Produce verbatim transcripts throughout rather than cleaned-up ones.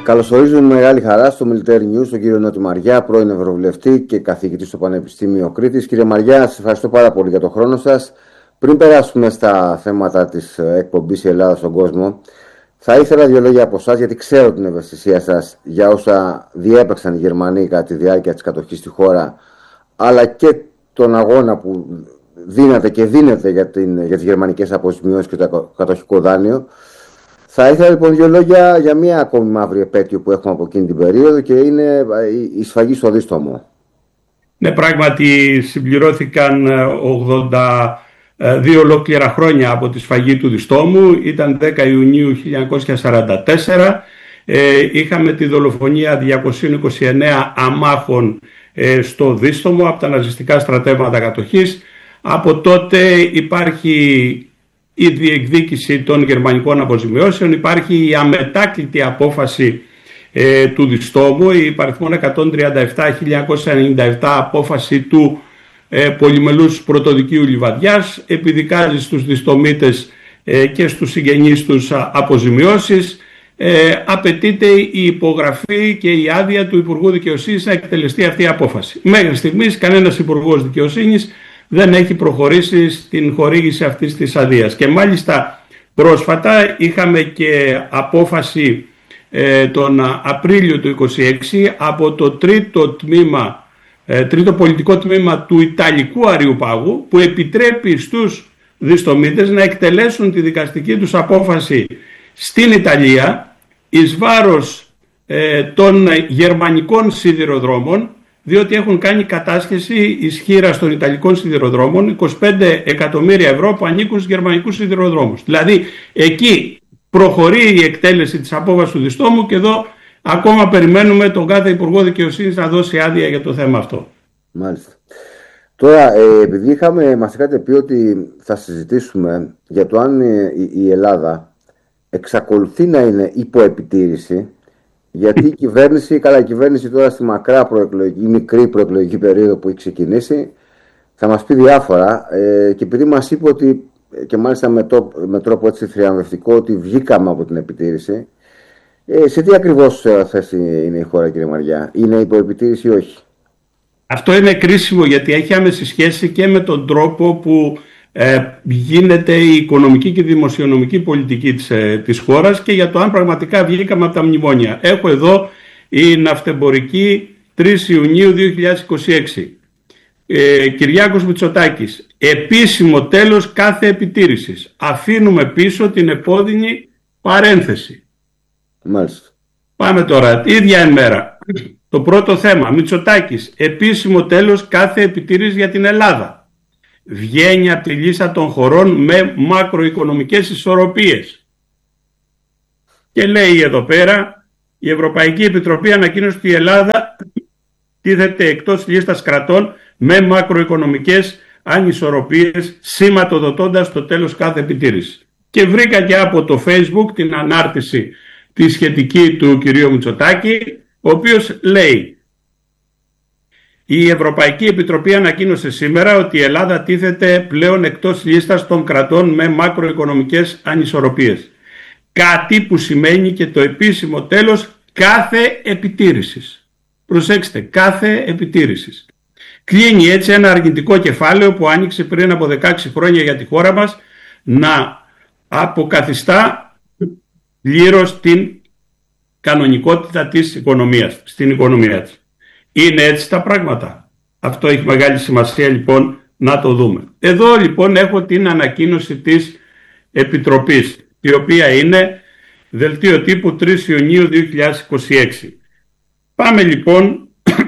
Καλωσορίζουμε με μεγάλη χαρά στο Military News τον κύριο Νότι Μαριά, πρώην Ευρωβουλευτή και καθηγητή στο Πανεπιστήμιο Κρήτης. Κύριε Μαριά, σας ευχαριστώ πάρα πολύ για τον χρόνο σας. Πριν περάσουμε στα θέματα της εκπομπής «Η Ελλάδα στον κόσμο», θα ήθελα δύο λόγια από εσάς, γιατί ξέρω την ευαισθησία σας για όσα διέπραξαν οι Γερμανοί κατά τη διάρκεια της κατοχής στη χώρα, αλλά και τον αγώνα που δίνατε και δίνετε για, την, για τις γερμανικές αποζημιώσεις και το κατοχικό δάνειο. Θα ήθελα λοιπόν δύο λόγια για μία ακόμη μαύρη επέτειο που έχουμε από εκείνη την περίοδο, και είναι η σφαγή στο Δίστομο. Ναι, πράγματι συμπληρώθηκαν ογδόντα δύο ολόκληρα χρόνια από τη σφαγή του Διστόμου. Ήταν δέκα Ιουνίου χίλια εννιακόσια σαράντα τέσσερα. Ε, είχαμε τη δολοφονία διακοσίων είκοσι εννέα αμάχων ε, στο Δίστομο από τα ναζιστικά στρατεύματα κατοχής. Από τότε υπάρχει η διεκδίκηση των γερμανικών αποζημιώσεων, υπάρχει η αμετάκλητη απόφαση ε, του Διστόμου, η υπαριθμόν εκατόν τριάντα επτά χίλια εννιακόσια ενενήντα επτά απόφαση του ε, πολυμελούς πρωτοδικείου Λιβαδιάς, επιδικάζει στους Διστομίτες ε, και στους συγγενείς τους αποζημιώσεις. Ε, απαιτείται η υπογραφή και η άδεια του Υπουργού Δικαιοσύνης να εκτελεστεί αυτή η απόφαση. Μέχρι στιγμής κανένας Υπουργός Δικαιοσύνης δεν έχει προχωρήσει στην χορήγηση αυτής της αδείας. Και μάλιστα πρόσφατα είχαμε και απόφαση ε, τον Απρίλιο του είκοσι έξι από το τρίτο τμήμα, ε, τρίτο πολιτικό τμήμα του Ιταλικού Αριουπάγου, που επιτρέπει στους Διστομίτες να εκτελέσουν τη δικαστική τους απόφαση στην Ιταλία εις βάρος ε, των γερμανικών σιδηροδρόμων, διότι έχουν κάνει κατάσχεση ισχύρα των Ιταλικών σιδηροδρόμων είκοσι πέντε εκατομμύρια ευρώ που ανήκουν στους γερμανικούς σιδηροδρόμους. Δηλαδή εκεί προχωρεί η εκτέλεση της απόφασης του Διστόμου, και εδώ ακόμα περιμένουμε τον κάθε Υπουργό Δικαιοσύνης να δώσει άδεια για το θέμα αυτό. Μάλιστα. Τώρα, ε, επειδή είχαμε, μας είχατε πει ότι θα συζητήσουμε για το αν ε, η, η Ελλάδα εξακολουθεί να είναι υποεπιτήρηση, γιατί η κυβέρνηση, καλά, η κυβέρνηση τώρα στη μακρά προεκλογική, μικρή προεκλογική περίοδο που έχει ξεκινήσει, θα μας πει διάφορα, ε, και επειδή μας είπε ότι, και μάλιστα με, το, με τρόπο έτσι θριαμβευτικό, ότι βγήκαμε από την επιτήρηση, ε, σε τι ακριβώς θέση είναι η χώρα, κύριε Μαριά? Είναι υποεπιτήρηση ή όχι? Αυτό είναι κρίσιμο, γιατί έχει άμεση σχέση και με τον τρόπο που ε, γίνεται η οικονομική και δημοσιονομική πολιτική της, ε, της χώρας, και για το αν πραγματικά βγήκαμε από τα μνημόνια. Έχω εδώ η ναυτεμπορική τρεις Ιουνίου δύο χιλιάδες είκοσι έξι. Ε, Κυριάκος Μητσοτάκης: επίσημο τέλος κάθε επιτήρησης. Αφήνουμε πίσω την επώδυνη παρένθεση. Μάλιστα. Πάμε τώρα, ίδια ημέρα. Το πρώτο θέμα, Μητσοτάκης: επίσημο τέλος κάθε επιτήρηση για την Ελλάδα. Βγαίνει από τη λίστα των χωρών με μακροοικονομικές ισορροπίες. Και λέει εδώ πέρα, η Ευρωπαϊκή Επιτροπή ανακοίνωσε ότι η Ελλάδα τίθεται εκτός λίστας κρατών με μακροοικονομικές ανισορροπίες, σηματοδοτώντας το τέλος κάθε επιτήρηση. Και βρήκα και από το Facebook την ανάρτηση τη σχετική του κυρίου Μητσοτάκη, ο οποίος λέει: η Ευρωπαϊκή Επιτροπή ανακοίνωσε σήμερα ότι η Ελλάδα τίθεται πλέον εκτός λίστας των κρατών με μακροοικονομικές ανισορροπίες. Κάτι που σημαίνει και το επίσημο τέλος κάθε επιτήρησης. Προσέξτε, κάθε επιτήρησης. Κλείνει έτσι ένα αρνητικό κεφάλαιο που άνοιξε πριν από δεκαέξι χρόνια για τη χώρα μας, να αποκαθιστά πλήρως την κανονικότητα της οικονομίας, στην οικονομία της. Είναι έτσι τα πράγματα? Αυτό έχει μεγάλη σημασία λοιπόν να το δούμε. Εδώ λοιπόν έχω την ανακοίνωση της Επιτροπής, η οποία είναι δελτίο τύπου τρεις Ιουνίου δύο χιλιάδες είκοσι έξι. Πάμε λοιπόν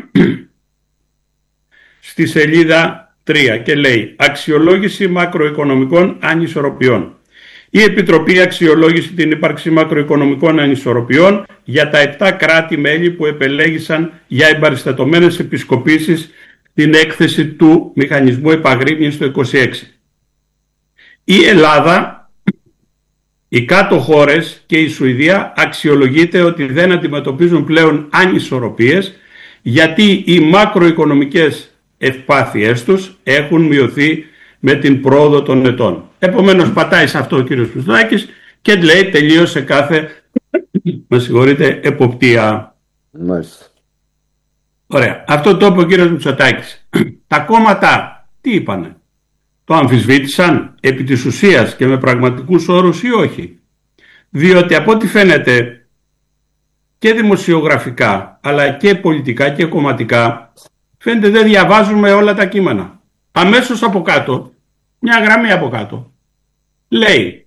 στη σελίδα τρία και λέει: αξιολόγηση μακροοικονομικών ανισορροπιών. Η Επιτροπή αξιολόγησε την ύπαρξη μακροοικονομικών ανισορροπιών για τα επτά κράτη-μέλη που επελέγησαν για εμπαριστατωμένες επισκοπήσεις την έκθεση του Μηχανισμού Επαγρύπνησης το είκοσι έξι. Η Ελλάδα, οι κάτω χώρες και η Σουηδία αξιολογείται ότι δεν αντιμετωπίζουν πλέον ανισορροπίες, γιατί οι μακροοικονομικές ευπάθειές τους έχουν μειωθεί με την πρόοδο των ετών. Επομένως πατάει σε αυτό ο κύριος Μητσοτάκης και λέει: τελείωσε κάθε με συγχωρείτε, εποπτεία. Μάλιστα. Ωραία. Αυτό το είπε ο κύριος Μητσοτάκης. Τα κόμματα τι είπανε? Το αμφισβήτησαν επί της ουσίας και με πραγματικούς όρους ή όχι? Διότι από ό,τι φαίνεται και δημοσιογραφικά αλλά και πολιτικά και κομματικά φαίνεται δεν διαβάζουμε όλα τα κείμενα. Αμέσως από κάτω, μια γραμμή από κάτω, λέει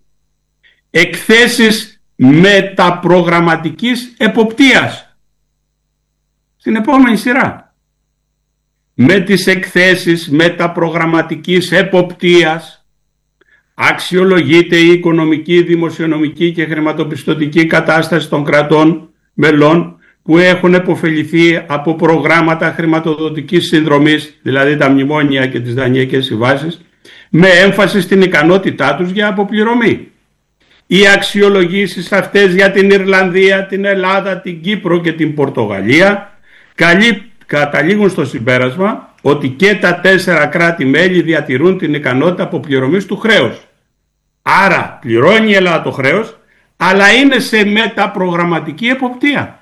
εκθέσεις μεταπρογραμματικής εποπτείας. Στην επόμενη σειρά, με τις εκθέσεις μεταπρογραμματικής εποπτείας αξιολογείται η οικονομική, δημοσιονομική και χρηματοπιστωτική κατάσταση των κρατών μελών που έχουν επωφεληθεί από προγράμματα χρηματοδοτικής συνδρομής, δηλαδή τα μνημόνια και τις δανειακές συμβάσεις, με έμφαση στην ικανότητά τους για αποπληρωμή. Οι αξιολογήσεις αυτές για την Ιρλανδία, την Ελλάδα, την Κύπρο και την Πορτογαλία καταλήγουν στο συμπέρασμα ότι και τα τέσσερα κράτη-μέλη διατηρούν την ικανότητα αποπληρωμής του χρέους. Άρα πληρώνει η Ελλάδα το χρέος, αλλά είναι σε μεταπρογραμματική εποπτεία.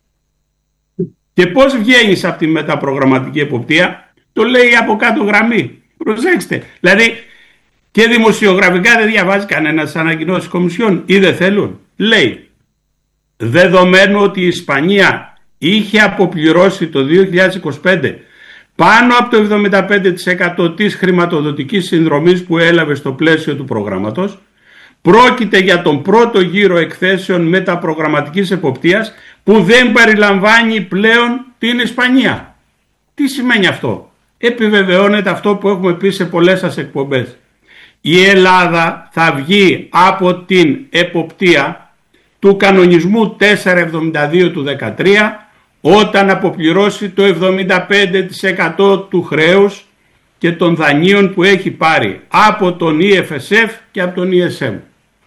Και πώς βγαίνεις από τη μεταπρογραμματική εποπτεία? Το λέει από κάτω γραμμή. Προσέξτε. Δηλαδή και δημοσιογραφικά δεν διαβάζει κανένα τις ανακοινώσεις κομισιών ή δεν θέλουν. Λέει, δεδομένου ότι η Ισπανία είχε αποπληρώσει το δύο χιλιάδες είκοσι πέντε πάνω από το εβδομήντα πέντε τοις εκατό της χρηματοδοτικής συνδρομής που έλαβε στο πλαίσιο του προγράμματος, πρόκειται για τον πρώτο γύρο εκθέσεων μεταπρογραμματικής εποπτείας που δεν περιλαμβάνει πλέον την Ισπανία. Τι σημαίνει αυτό? Επιβεβαιώνεται αυτό που έχουμε πει σε πολλές σας εκπομπές. Η Ελλάδα θα βγει από την εποπτεία του κανονισμού τετρακόσια εβδομήντα δύο του δεκατρία όταν αποπληρώσει το εβδομήντα πέντε τοις εκατό του χρέους και των δανείων που έχει πάρει από τον ι εφ ες εφ και από τον ι ες εμ.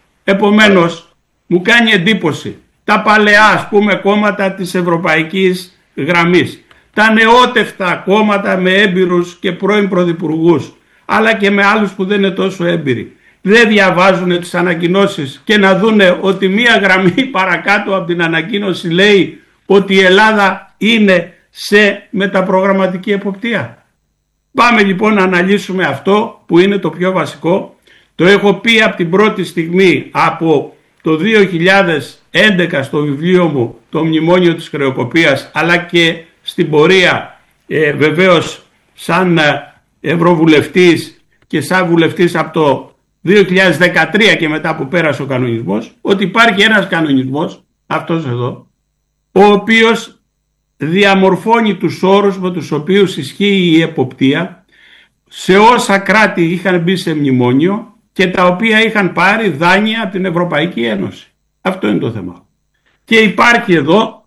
Επομένως, μου κάνει εντύπωση τα παλαιά, ας πούμε, κόμματα της ευρωπαϊκής γραμμής, τα νεότευτα κόμματα με έμπειρους και πρώην πρωθυπουργούς, αλλά και με άλλους που δεν είναι τόσο έμπειροι, δεν διαβάζουν τις ανακοινώσεις και να δούνε ότι μία γραμμή παρακάτω από την ανακοίνωση λέει ότι η Ελλάδα είναι σε μεταπρογραμματική εποπτεία? Πάμε λοιπόν να αναλύσουμε αυτό που είναι το πιο βασικό. Το έχω πει από την πρώτη στιγμή, από το δύο χιλιάδες έντεκα στο βιβλίο μου το Μνημόνιο της Χρεοκοπίας, αλλά και στην πορεία ε, βεβαίως σαν ε, ευρωβουλευτής και σαν βουλευτής από το δύο χιλιάδες δεκατρία και μετά που πέρασε ο κανονισμός, ότι υπάρχει ένας κανονισμός, αυτός εδώ, ο οποίος διαμορφώνει τους όρους με τους οποίους ισχύει η εποπτεία σε όσα κράτη είχαν μπει σε μνημόνιο και τα οποία είχαν πάρει δάνεια από την Ευρωπαϊκή Ένωση. Αυτό είναι το θέμα. Και υπάρχει εδώ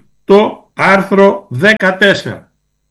το άρθρο δεκατέσσερα.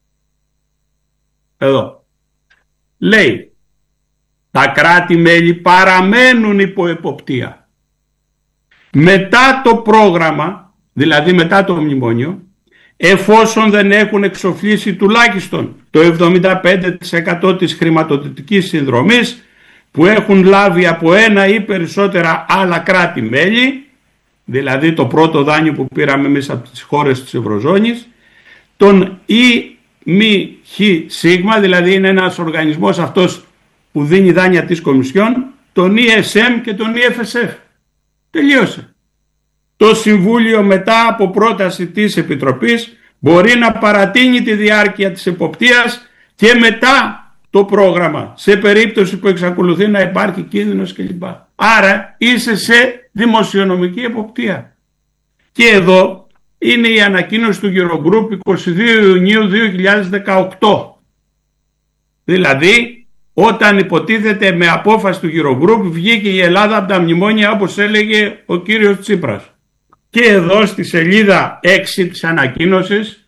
Εδώ. Λέει, τα κράτη-μέλη παραμένουν υπό εποπτεία. Μετά το πρόγραμμα, δηλαδή μετά το μνημόνιο, εφόσον δεν έχουν εξοφλήσει τουλάχιστον το εβδομήντα πέντε τοις εκατό της χρηματοδοτικής συνδρομής που έχουν λάβει από ένα ή περισσότερα άλλα κράτη-μέλη, δηλαδή το πρώτο δάνειο που πήραμε εμείς από τις χώρες της Ευρωζώνης, τον ι μη χ σίγμα, δηλαδή είναι ένας οργανισμός αυτός που δίνει δάνεια της Κομισιόν, τον ι ες εμ και τον ι εφ ες εφ. Τελείωσε. Το Συμβούλιο μετά από πρόταση της Επιτροπής μπορεί να παρατείνει τη διάρκεια της εποπτείας και μετά το πρόγραμμα, σε περίπτωση που εξακολουθεί να υπάρχει κίνδυνος κλπ. Άρα είσαι σε δημοσιονομική εποπτεία. Και εδώ είναι η ανακοίνωση του Eurogroup εικοστή δεύτερη Ιουνίου δύο χιλιάδες δεκαοκτώ. Δηλαδή όταν υποτίθεται με απόφαση του Eurogroup βγήκε η Ελλάδα από τα μνημόνια, όπως έλεγε ο κύριος Τσίπρας. Και εδώ στη σελίδα έξι της ανακοίνωσης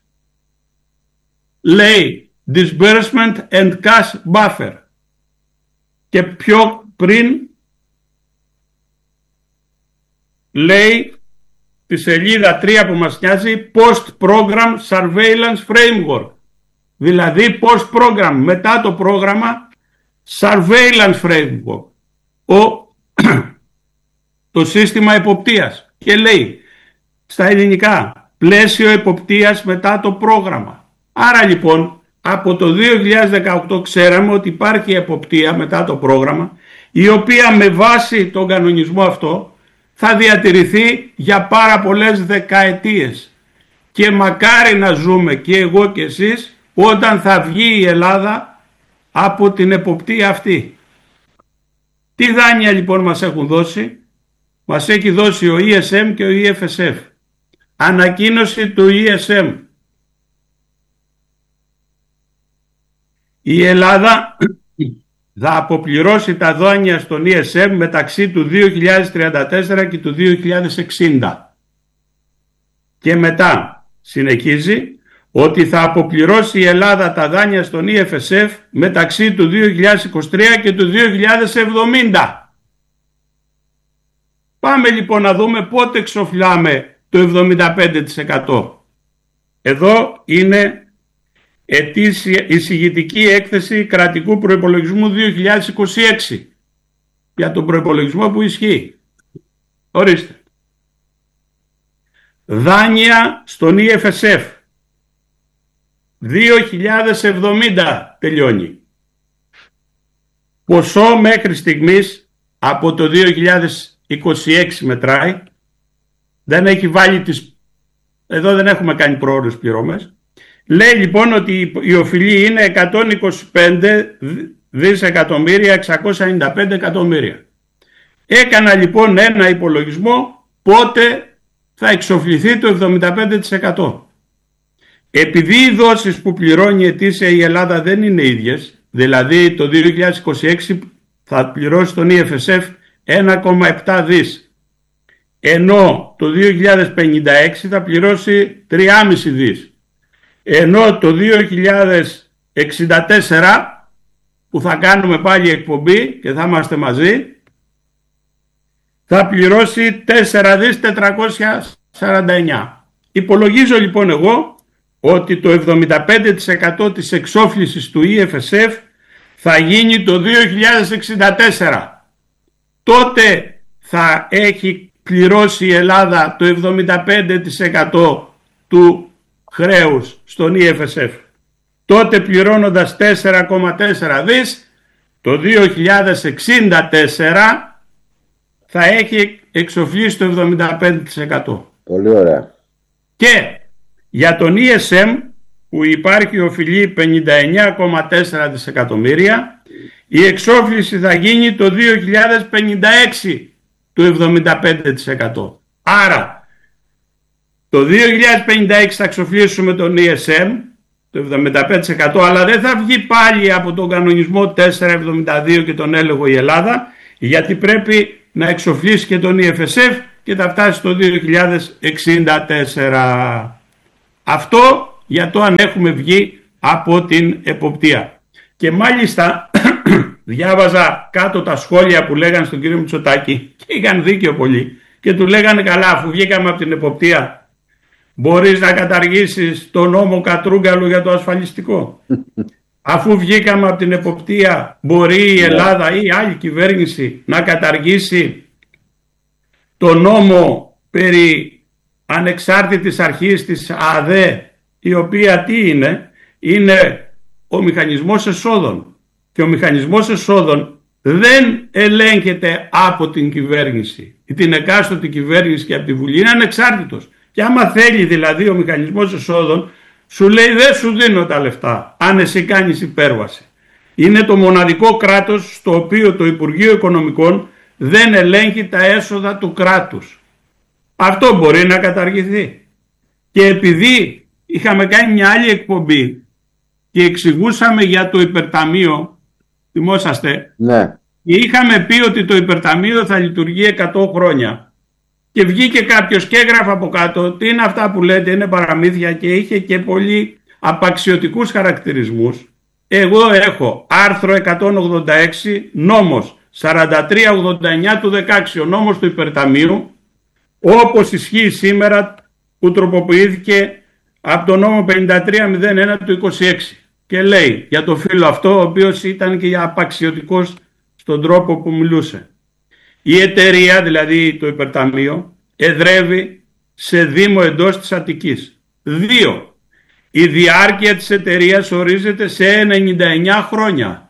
λέει Disbursement and Cash Buffer. Και πιο πριν λέει τη σελίδα τρία που μας νοιάζει Post-Program Surveillance Framework. Δηλαδή Post-Program, μετά το πρόγραμμα Surveillance Framework. Ο, το σύστημα εποπτείας. Και λέει στα ελληνικά. Πλαίσιο εποπτείας μετά το πρόγραμμα. Άρα λοιπόν από το δύο χιλιάδες δεκαοκτώ ξέραμε ότι υπάρχει εποπτεία μετά το πρόγραμμα, η οποία με βάση τον κανονισμό αυτό θα διατηρηθεί για πάρα πολλές δεκαετίες. Και μακάρι να ζούμε και εγώ και εσείς όταν θα βγει η Ελλάδα από την εποπτεία αυτή. Τι δάνεια λοιπόν μας έχουν δώσει? Μας έχει δώσει ο ι ες εμ και ο ι εφ ες εφ. Ανακοίνωση του ι ες εμ. Η Ελλάδα θα αποπληρώσει τα δάνεια στον ι ες εμ μεταξύ του δύο χιλιάδες τριάντα τέσσερα και του δύο χιλιάδες εξήντα. Και μετά συνεχίζει ότι θα αποπληρώσει η Ελλάδα τα δάνεια στον ι εφ ες εφ μεταξύ του δύο χιλιάδες είκοσι τρία και του δύο χιλιάδες εβδομήντα. Πάμε λοιπόν να δούμε πότε εξοφλάμε το εβδομήντα πέντε τοις εκατό. Εδώ είναι ετήσια εισηγητική έκθεση κρατικού προϋπολογισμού δύο χιλιάδες είκοσι έξι για τον προϋπολογισμό που ισχύει. Ορίστε. Δάνεια στον ι εφ ες εφ δύο χιλιάδες εβδομήντα τελειώνει. Ποσό μέχρι στιγμής από το δύο χιλιάδες είκοσι έξι μετράει. Δεν έχει βάλει τις... Εδώ δεν έχουμε κάνει πρόορες πληρώμες. Λέει λοιπόν ότι η οφειλή είναι εκατόν είκοσι πέντε δισεκατομμύρια εξακόσια ενενήντα πέντε εκατομμύρια. Έκανα λοιπόν ένα υπολογισμό πότε θα εξοφληθεί το εβδομήντα πέντε τοις εκατό. Επειδή οι δόσεις που πληρώνει ετήσια η Ελλάδα δεν είναι ίδιες, δηλαδή το δύο χιλιάδες είκοσι έξι θα πληρώσει τον ι εφ ες εφ ένα κόμμα επτά δις, ενώ το δύο χιλιάδες πενήντα έξι θα πληρώσει τρία κόμμα πέντε δις, ενώ το δύο χιλιάδες εξήντα τέσσερα που θα κάνουμε πάλι εκπομπή και θα είμαστε μαζί θα πληρώσει τέσσερα δις τετρακόσια σαράντα εννιά. Υπολογίζω λοιπόν εγώ ότι το εβδομήντα πέντε τοις εκατό της εξόφλησης του ι εφ ες εφ θα γίνει το δύο χιλιάδες εξήντα τέσσερα. Τότε θα έχει πληρώσει η Ελλάδα το εβδομήντα πέντε τοις εκατό του χρέους στον ι εφ ες εφ. Τότε πληρώνοντας τέσσερα κόμμα τέσσερα δις, το δύο χιλιάδες εξήντα τέσσερα θα έχει εξοφλήσει το εβδομήντα πέντε τοις εκατό. Πολύ ωραία. Και για τον ι ες εμ που υπάρχει οφειλή πενήντα εννιά κόμμα τέσσερα δισεκατομμύρια, η εξόφληση θα γίνει το δύο χιλιάδες πενήντα έξι του εβδομήντα πέντε τοις εκατό. Άρα το δύο χιλιάδες πενήντα έξι θα εξοφλήσουμε τον ι ες εμ το εβδομήντα πέντε τοις εκατό, αλλά δεν θα βγει πάλι από τον κανονισμό τετρακόσια εβδομήντα δύο και τον έλεγχο η Ελλάδα, γιατί πρέπει να εξοφλήσει και τον ι εφ ες εφ και θα φτάσει το δύο χιλιάδες εξήντα τέσσερα. Αυτό για το αν έχουμε βγει από την εποπτεία. Και μάλιστα διάβαζα κάτω τα σχόλια που λέγανε στον κύριο Μητσοτάκη και είχαν δίκιο πολύ και του λέγανε καλά, αφού βγήκαμε από την εποπτεία μπορείς να καταργήσεις το νόμο Κατρούγκαλου για το ασφαλιστικό. Αφού βγήκαμε από την εποπτεία μπορεί η Ελλάδα ή άλλη κυβέρνηση να καταργήσει το νόμο περί ανεξάρτητης αρχής της ΑΔΕ, η οποία τι είναι? Είναι ο μηχανισμός εσόδων. Και ο μηχανισμός εσόδων δεν ελέγχεται από την κυβέρνηση ή την εκάστοτε κυβέρνηση και από τη Βουλή, είναι ανεξάρτητος. Και άμα θέλει δηλαδή ο μηχανισμός εσόδων, σου λέει δεν σου δίνω τα λεφτά αν εσύ κάνεις υπέρβαση. Είναι το μοναδικό κράτος στο οποίο το Υπουργείο Οικονομικών δεν ελέγχει τα έσοδα του κράτους. Αυτό μπορεί να καταργηθεί. Και επειδή είχαμε κάνει μια άλλη εκπομπή και εξηγούσαμε για το υπερταμείο, θυμόσαστε, ναι. Και είχαμε πει ότι το υπερταμείο θα λειτουργεί εκατό χρόνια. Και βγήκε κάποιος και έγραφε από κάτω, τι είναι αυτά που λέτε, είναι παραμύθια, και είχε και πολύ απαξιωτικούς χαρακτηρισμούς. Εγώ έχω άρθρο εκατόν ογδόντα έξι, νόμος σαράντα τρία ογδόντα εννιά του δεκαέξι, ο νόμος του υπερταμείου, όπως ισχύει σήμερα, που τροποποιήθηκε από το νόμο πενήντα τρία μηδέν ένα του είκοσι έξι. Και λέει για το φίλο αυτό, ο οποίος ήταν και απαξιωτικός στον τρόπο που μιλούσε. Η εταιρεία, δηλαδή το υπερταμείο, εδρεύει σε δήμο εντός της Αττικής. Δύο. Η διάρκεια της εταιρείας ορίζεται σε ενενήντα εννιά χρόνια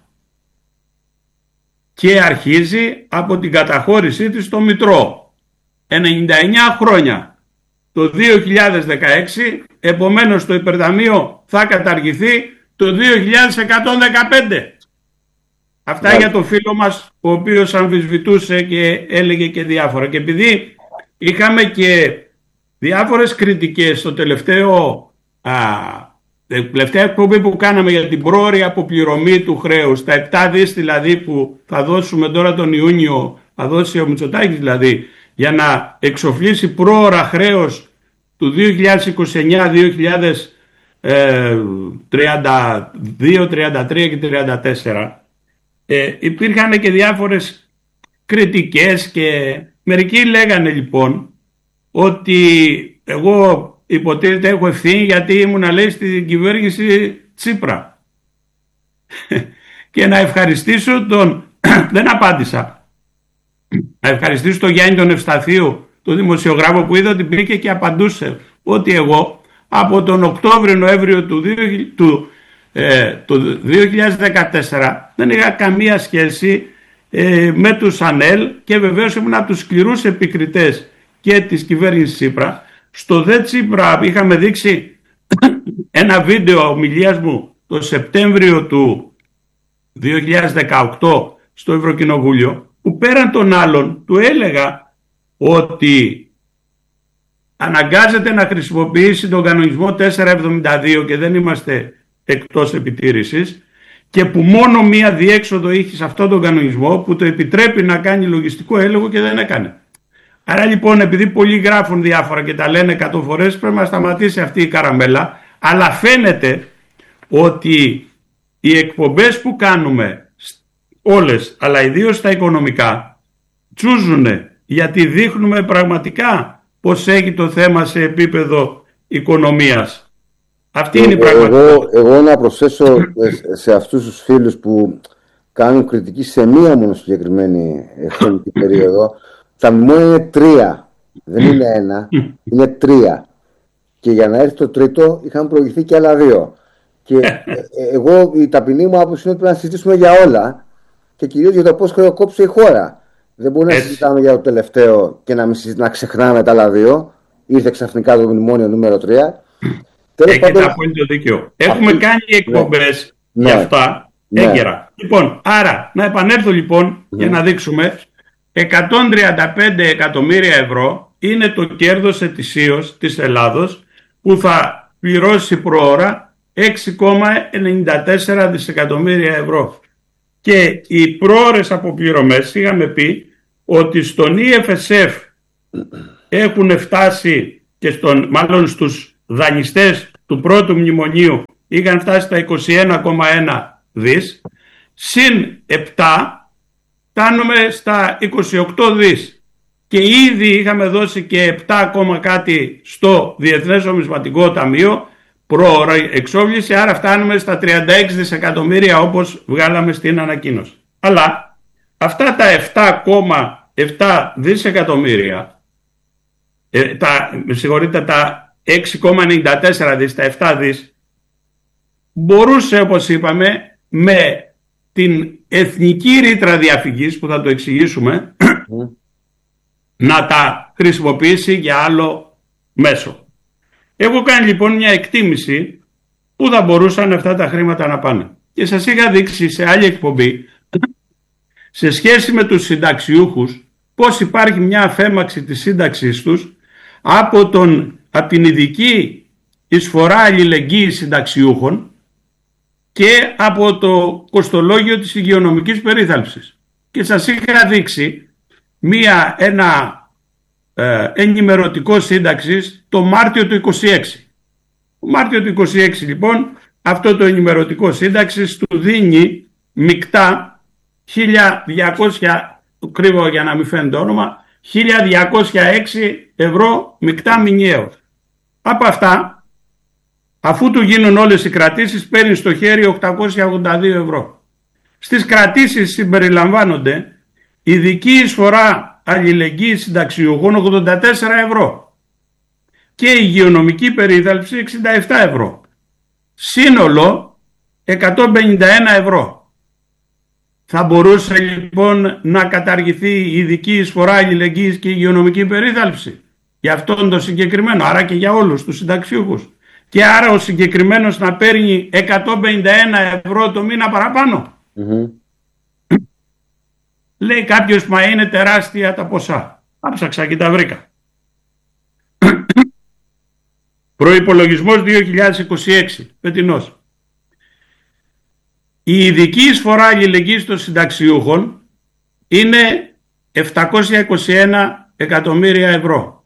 και αρχίζει από την καταχώρησή της στο Μητρό. ενενήντα εννιά χρόνια το δύο χιλιάδες δεκαέξι, επομένως το υπερταμείο θα καταργηθεί το δύο χιλιάδες εκατόν δεκαπέντε. Αυτά yeah. για το φίλο μας, ο οποίος αμφισβητούσε και έλεγε και διάφορα. Και επειδή είχαμε και διάφορες κριτικές στο τελευταίο, α, τελευταία εκπομπή που κάναμε για την πρόωρη αποπληρωμή του χρέους, τα επτά δις δηλαδή που θα δώσουμε τώρα τον Ιούνιο, θα δώσει ο Μητσοτάκης δηλαδή, για να εξοφλήσει πρόωρα χρέος του δύο χιλιάδες είκοσι εννιά, δύο χιλιάδες τριάντα δύο, τριάντα τρία και τριάντα τέσσερα, ε, υπήρχαν και διάφορες κριτικές και μερικοί λέγανε λοιπόν ότι εγώ υποτίθεται έχω ευθύνη γιατί ήμουν, λέει, στην κυβέρνηση Τσίπρα. Και να ευχαριστήσω τον, δεν απάντησα, να ευχαριστήσω τον Γιάννη τον Ευσταθίου, τον δημοσιογράφο, που είδα ότι πήγε και απαντούσε ότι εγώ από τον Οκτώβριο-Νοέμβριο του, του, ε, του δύο χιλιάδες δεκατέσσερα δεν είχα καμία σχέση ε, με τους ΑΝΕΛ και βεβαίως ήμουν από τους σκληρούς επικριτές και της κυβέρνησης Τσίπρα. Στο δε Τσίπρα είχαμε δείξει ένα βίντεο ομιλίας μου το Σεπτέμβριο του δύο χιλιάδες δεκαοκτώ στο Ευρωκοινοβούλιο, που πέραν των άλλων του έλεγα ότι αναγκάζεται να χρησιμοποιήσει τον κανονισμό τετρακόσια εβδομήντα δύο και δεν είμαστε εκτός επιτήρησης, και που μόνο μία διέξοδο είχε σε αυτόν τον κανονισμό που το επιτρέπει να κάνει λογιστικό έλεγχο και δεν έκανε. Άρα λοιπόν, επειδή πολλοί γράφουν διάφορα και τα λένε εκατό φορές, πρέπει να σταματήσει αυτή η καραμέλα, αλλά φαίνεται ότι οι εκπομπές που κάνουμε όλες, αλλά ιδίως στα οικονομικά, τσούζουνε, γιατί δείχνουμε πραγματικά πως έχει το θέμα σε επίπεδο οικονομίας. Αυτή είναι η πραγματικότητα. Εγώ, εγώ να προσθέσω σε αυτούς τους φίλους που κάνουν κριτική σε μία μόνο συγκεκριμένη χρονική περίοδο, τα μνημόνια είναι τρία, δεν είναι ένα, είναι τρία. Και για να έρθει το τρίτο είχαν προηγηθεί και άλλα δύο. Και εγώ, η ταπεινή μου άποψη είναι ότι πρέπει να συζητήσουμε για όλα και κυρίως για το πώς χρεοκόπησε η χώρα. Δεν μπορούμε να συζητάμε για το τελευταίο και να, μην συζητάμε, να ξεχνάμε τα άλλα δύο. Ήρθε ξαφνικά το μνημόνιο νούμερο τρία. Έχετε πάντων... απόλυτο δίκιο. Έχουμε αυτή... κάνει εκπομπές ναι. για αυτά ναι. έγκαιρα. Ναι. Λοιπόν, άρα να επανέλθω λοιπόν ναι. για να δείξουμε. εκατόν τριάντα πέντε εκατομμύρια ευρώ είναι το κέρδος ετησίως της Ελλάδος που θα πληρώσει προώρα έξι κόμμα ενενήντα τέσσερα δισεκατομμύρια ευρώ. Και οι πρόωρες αποπληρωμές, είχαμε πει ότι στον ι εφ ες εφ έχουν φτάσει και στον, μάλλον στους δανειστές του πρώτου μνημονίου είχαν φτάσει στα είκοσι ένα κόμμα ένα δις, συν επτά φτάνουμε στα είκοσι οκτώ δις. Και ήδη είχαμε δώσει και επτά κάτι στο Διεθνές Νομισματικό Ταμείο πρόωρα εξόφληση, άρα φτάνουμε στα τριάντα έξι δισεκατομμύρια όπως βγάλαμε στην ανακοίνωση. Αλλά αυτά τα επτά κόμμα επτά δισεκατομμύρια, ε, τα, με συγχωρείτε, τα έξι κόμμα ενενήντα τέσσερα δις, τα επτά δις, μπορούσε, όπως είπαμε, με την εθνική ρήτρα διαφυγής που θα το εξηγήσουμε mm. να τα χρησιμοποιήσει για άλλο μέσο. Έχω κάνει λοιπόν μια εκτίμηση που θα μπορούσαν αυτά τα χρήματα να πάνε. Και σας είχα δείξει σε άλλη εκπομπή σε σχέση με τους συνταξιούχους πως υπάρχει μια αφέμαξη της σύνταξής τους από, τον, από την ειδική εισφορά αλληλεγγύης συνταξιούχων και από το κοστολόγιο της υγειονομικής περίθαλψης. Και σας είχα δείξει μία, ένα ε, ενημερωτικό σύνταξης το Μάρτιο του είκοσι έξι. Το Μάρτιο του είκοσι έξι λοιπόν αυτό το ενημερωτικό σύνταξης του δίνει μεικτά χίλια διακόσια, το κρύβω για να μην φαίνεται το όνομα, χίλια διακόσια έξι ευρώ μεικτά μηνιαίο. Από αυτά, αφού του γίνουν όλες οι κρατήσεις, παίρνει στο χέρι οκτακόσια ογδόντα δύο ευρώ. Στις κρατήσεις συμπεριλαμβάνονται ειδική εισφορά αλληλεγγύης συνταξιούχων ογδόντα τέσσερα ευρώ. και υγειονομική περίθαλψη εξήντα επτά ευρώ. Σύνολο εκατόν πενήντα ένα ευρώ. Θα μπορούσε λοιπόν να καταργηθεί η ειδική εισφορά αλληλεγγύης και υγειονομική περίθαλψη για αυτόν τον συγκεκριμένο, άρα και για όλους τους συνταξιούχους, και άρα ο συγκεκριμένος να παίρνει εκατόν πενήντα ένα ευρώ το μήνα παραπάνω? Mm-hmm. Λέει κάποιος, μα είναι τεράστια τα ποσά. Άψαξα και τα βρήκα. Προϋπολογισμός δύο χιλιάδες είκοσι έξι, φετινός. Η ειδική εισφορά αλληλεγγύης των συνταξιούχων είναι επτακόσια είκοσι ένα εκατομμύρια ευρώ.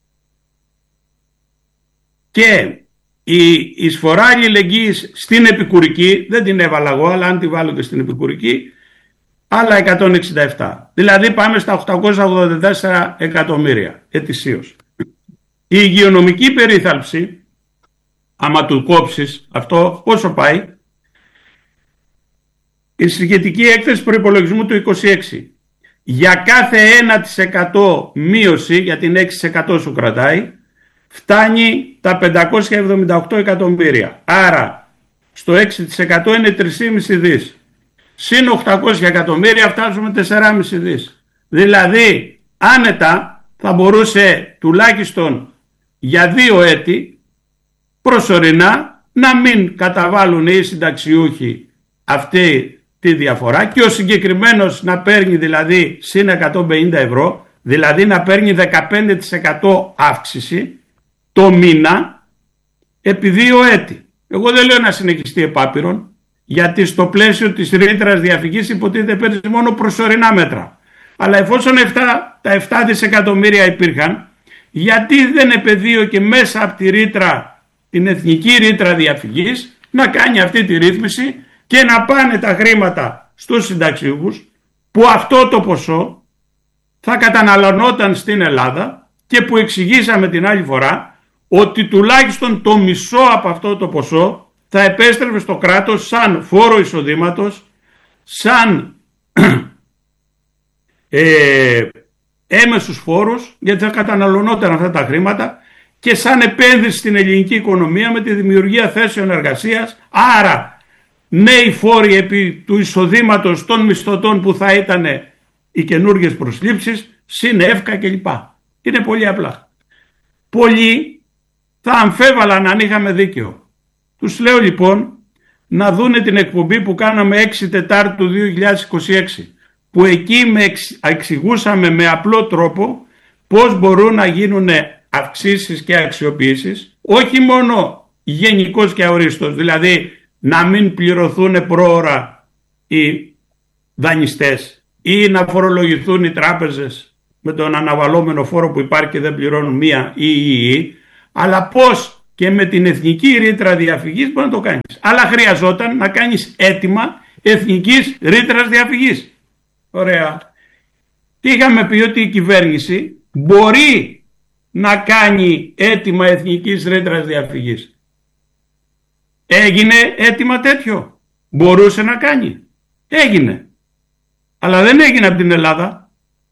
Και η εισφορά αλληλεγγύης στην επικουρική, δεν την έβαλα εγώ, αλλά αν τη βάλω και στην επικουρική, άλλα εκατόν εξήντα επτά. Δηλαδή πάμε στα οκτακόσια ογδόντα τέσσερα εκατομμύρια ετησίως. Η υγειονομική περίθαλψη, άμα του κόψεις αυτό, πόσο πάει? Η σχετική έκθεση προϋπολογισμού του είκοσι έξι. Για κάθε ένα τοις εκατό μείωση, για την έξι τοις εκατό σου κρατάει, φτάνει τα πεντακόσια εβδομήντα οκτώ εκατομμύρια. Άρα στο έξι τοις εκατό είναι τρία κόμμα πέντε δις. Συν οκτακόσια εκατομμύρια φτάσουμε τέσσερα κόμμα πέντε δις. Δηλαδή άνετα θα μπορούσε τουλάχιστον για δύο έτη προσωρινά να μην καταβάλουν οι συνταξιούχοι αυτή τη διαφορά και ο συγκεκριμένος να παίρνει δηλαδή συν εκατόν πενήντα ευρώ, δηλαδή να παίρνει δεκαπέντε τοις εκατό αύξηση το μήνα επί δύο έτη. Εγώ δεν λέω να συνεχιστεί επάπειρον, γιατί στο πλαίσιο της ρήτρας διαφυγής υποτίθεται παίρνει μόνο προσωρινά μέτρα. Αλλά εφόσον εφτά, τα επτά δισεκατομμύρια υπήρχαν, γιατί δεν επεδίω και μέσα από τη ρήτρα, την εθνική ρήτρα διαφυγής, να κάνει αυτή τη ρύθμιση και να πάνε τα χρήματα στους συνταξιούχους, που αυτό το ποσό θα καταναλωνόταν στην Ελλάδα και που εξηγήσαμε την άλλη φορά ότι τουλάχιστον το μισό από αυτό το ποσό θα επέστρεφε στο κράτος σαν φόρο εισοδήματος, σαν ε, έμεσους φόρους, γιατί θα καταναλωνόταν αυτά τα χρήματα, και σαν επένδυση στην ελληνική οικονομία με τη δημιουργία θέσεων εργασίας, άρα νέοι φόροι επί του εισοδήματος των μισθωτών που θα ήταν οι καινούργιες προσλήψεις, συν εύκα κλπ. Είναι πολύ απλά. Πολλοί θα αμφέβαλαν αν είχαμε δίκαιο. Τους λέω λοιπόν να δούνε την εκπομπή που κάναμε έξι Τετάρτου δύο χιλιάδες είκοσι έξι, που εκεί με εξηγούσαμε με απλό τρόπο πώς μπορούν να γίνουν αυξήσεις και αξιοποιήσεις, όχι μόνο γενικώς και αορίστως, δηλαδή να μην πληρωθούν πρόωρα οι δανειστές ή να φορολογηθούν οι τράπεζες με τον αναβαλώμενο φόρο που υπάρχει και δεν πληρώνουν μία ή ή ή, αλλά πώς και με την εθνική ρήτρα διαφυγής μπορεί να το κάνεις. Αλλά χρειαζόταν να κάνεις αίτημα εθνικής ρήτρας διαφυγής. Ωραία. Και είχαμε πει ότι η κυβέρνηση μπορεί να κάνει αίτημα εθνικής ρήτρας διαφυγής. Έγινε αίτημα τέτοιο? Μπορούσε να κάνει? Έγινε. Αλλά δεν έγινε από την Ελλάδα.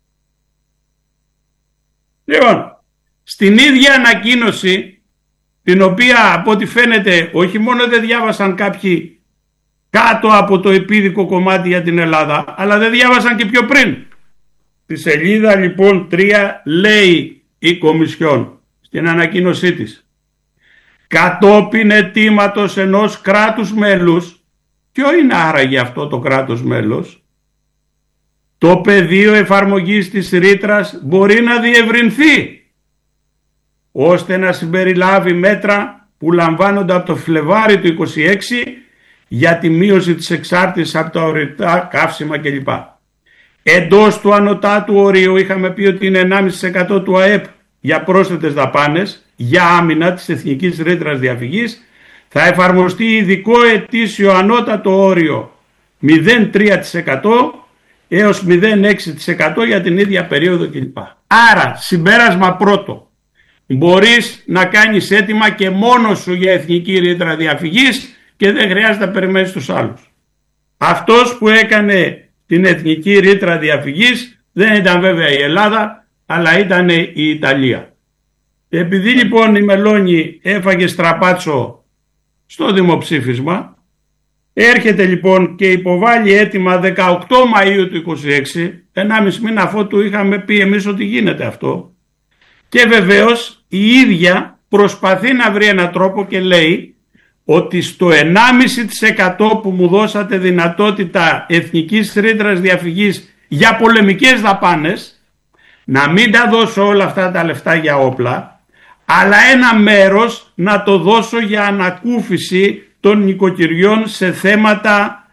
Λοιπόν, στην ίδια ανακοίνωση, την οποία από ό,τι φαίνεται όχι μόνο δεν διάβασαν κάποιοι κάτω από το επίδικο κομμάτι για την Ελλάδα, αλλά δεν διάβασαν και πιο πριν. Στη σελίδα λοιπόν τρία λέει η Κομισιόν στην ανακοίνωσή της: κατόπιν αιτήματος ενός κράτους μέλους, ποιο είναι άραγε αυτό το κράτος μέλος, το πεδίο εφαρμογής της ρήτρας μπορεί να διευρυνθεί ώστε να συμπεριλάβει μέτρα που λαμβάνονται από το Φλεβάρι του είκοσι έξι για τη μείωση της εξάρτησης από τα ορυκτά καύσιμα κλπ. Εντός του ανωτάτου ορίου είχαμε πει ότι είναι ενάμιση τοις εκατό του ΑΕΠ για πρόσθετες δαπάνες για άμυνα της εθνικής ρήτρας διαφυγής. Θα εφαρμοστεί ειδικό ετήσιο ανώτατο όριο μηδέν κόμμα τρία τοις εκατό έως μηδέν κόμμα έξι τοις εκατό για την ίδια περίοδο κλπ. Άρα συμπέρασμα πρώτο: μπορείς να κάνεις αίτημα και μόνος σου για εθνική ρήτρα διαφυγής και δεν χρειάζεται να περιμένεις τους άλλους. Αυτός που έκανε την εθνική ρήτρα διαφυγής δεν ήταν βέβαια η Ελλάδα, αλλά ήταν η Ιταλία. Επειδή λοιπόν η Μελώνη έφαγε στραπάτσο στο δημοψήφισμα, έρχεται λοιπόν και υποβάλλει αίτημα δεκαοκτώ Μαΐου του είκοσι έξι, ενάμιση μήνα αφότου είχαμε πει εμείς ότι γίνεται αυτό, και βεβαίως η ίδια προσπαθεί να βρει έναν τρόπο και λέει ότι στο ενάμιση τοις εκατό που μου δώσατε δυνατότητα εθνικής ρήτρας διαφυγής για πολεμικές δαπάνες, να μην τα δώσω όλα αυτά τα λεφτά για όπλα, αλλά ένα μέρος να το δώσω για ανακούφιση των νοικοκυριών σε θέματα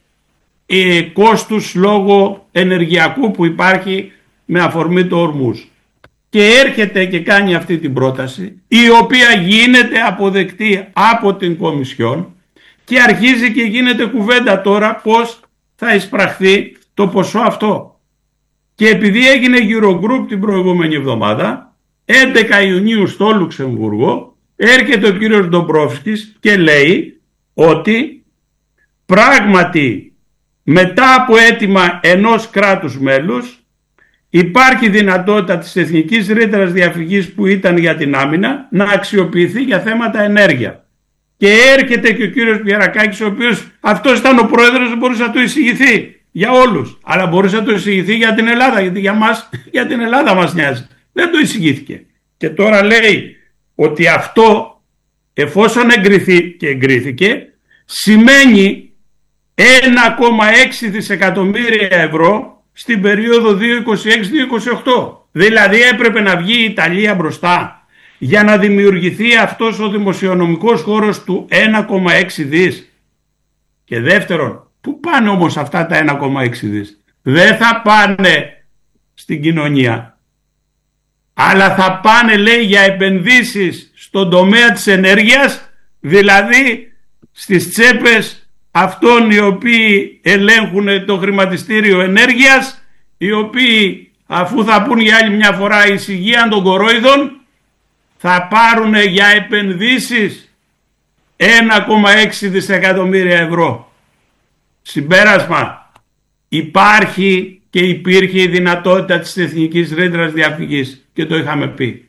ε, κόστους λόγω ενεργειακού που υπάρχει με αφορμή το Ορμούζ. Και έρχεται και κάνει αυτή την πρόταση, η οποία γίνεται αποδεκτή από την Κομισιόν και αρχίζει και γίνεται κουβέντα τώρα πώς θα εισπραχθεί το ποσό αυτό. Και επειδή έγινε Eurogroup την προηγούμενη εβδομάδα, έντεκα Ιουνίου στο Λουξεμβούργο, έρχεται ο κύριος Ντομπρόφσκης και λέει ότι πράγματι μετά από αίτημα ενός κράτους μέλους υπάρχει δυνατότητα της εθνικής ρήτρας διαφυγής που ήταν για την άμυνα να αξιοποιηθεί για θέματα ενέργεια. Και έρχεται και ο κύριος Πιερακάκης, ο οποίος αυτός ήταν ο πρόεδρος, δεν μπορούσε να το εισηγηθεί για όλους, αλλά μπορούσε να το εισηγηθεί για την Ελλάδα, γιατί για μας, για την Ελλάδα μας νοιάζει. Δεν το εισηγήθηκε. Και τώρα λέει ότι αυτό, εφόσον εγκριθεί και εγκρίθηκε, σημαίνει ένα κόμμα έξι δισεκατομμύρια ευρώ στην περίοδο δύο χιλιάδες είκοσι έξι με δύο χιλιάδες είκοσι οκτώ. Δηλαδή έπρεπε να βγει η Ιταλία μπροστά για να δημιουργηθεί αυτός ο δημοσιονομικός χώρος του ένα κόμμα έξι δις. Και δεύτερον, πού πάνε όμως αυτά τα ένα κόμμα έξι δις? Δεν θα πάνε στην κοινωνία, αλλά θα πάνε, λέει, για επενδύσεις στον τομέα της ενέργειας, δηλαδή στις τσέπες αυτών οι οποίοι ελέγχουν το χρηματιστήριο ενέργειας, οι οποίοι, αφού θα πούν για άλλη μια φορά εισηγείαν των κορόιδων, θα πάρουν για επενδύσεις ένα κόμμα έξι δισεκατομμύρια ευρώ. Συμπέρασμα, υπάρχει και υπήρχε η δυνατότητα της εθνικής ρήτρας διαφυγής και το είχαμε πει.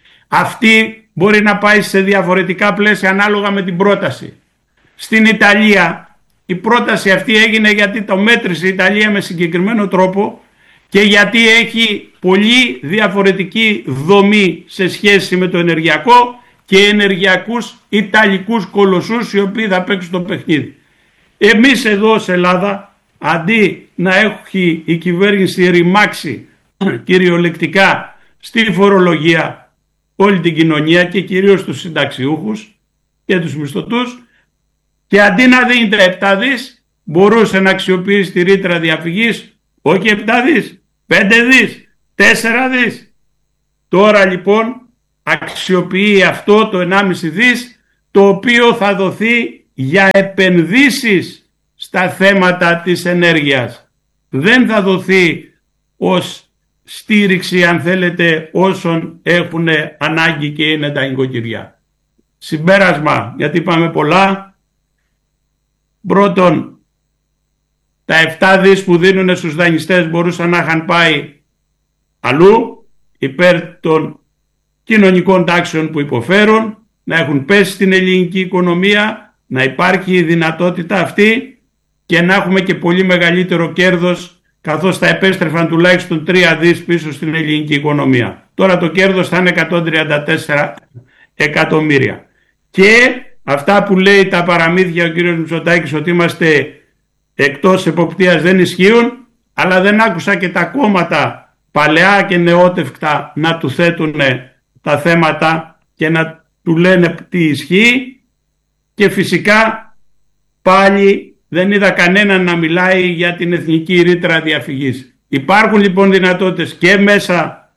Αυτή μπορεί να πάει σε διαφορετικά πλαίσια ανάλογα με την πρόταση. Στην Ιταλία η πρόταση αυτή έγινε γιατί το μέτρησε η Ιταλία με συγκεκριμένο τρόπο και γιατί έχει πολύ διαφορετική δομή σε σχέση με το ενεργειακό και ενεργειακούς Ιταλικούς κολοσσούς οι οποίοι θα παίξουν το παιχνίδι. Εμείς εδώ σε Ελλάδα, αντί να έχει η κυβέρνηση ρημάξει κυριολεκτικά στη φορολογία όλη την κοινωνία και κυρίως τους συνταξιούχους και τους μισθωτούς, και αντί να δίνει επτά δις, μπορούσε να αξιοποιήσει τη ρήτρα διαφυγής, όχι επτά δις, πέντε δις, τέσσερα δις. Τώρα λοιπόν αξιοποιεί αυτό το ενάμιση δις, το οποίο θα δοθεί για επενδύσεις στα θέματα της ενέργειας. Δεν θα δοθεί ως στήριξη, αν θέλετε, όσων έχουν ανάγκη και είναι τα νοικοκυριά. Συμπέρασμα, γιατί είπαμε πολλά. Πρώτον, τα επτά δις που δίνουν στους δανειστές μπορούσαν να είχαν πάει αλλού, υπέρ των κοινωνικών τάξεων που υποφέρουν, να έχουν πέσει στην ελληνική οικονομία, να υπάρχει η δυνατότητα αυτή και να έχουμε και πολύ μεγαλύτερο κέρδος, καθώς θα επέστρεφαν τουλάχιστον τρία δις πίσω στην ελληνική οικονομία. Τώρα το κέρδος θα είναι εκατόν τριάντα τέσσερα εκατομμύρια. Και αυτά που λέει τα παραμύθια ο κύριος Μητσοτάκης ότι είμαστε εκτός εποπτείας δεν ισχύουν, αλλά δεν άκουσα και τα κόμματα παλαιά και νεότευκτα να του θέτουν τα θέματα και να του λένε τι ισχύει, και φυσικά πάλι δεν είδα κανέναν να μιλάει για την εθνική ρήτρα διαφυγής. Υπάρχουν λοιπόν δυνατότητες και μέσα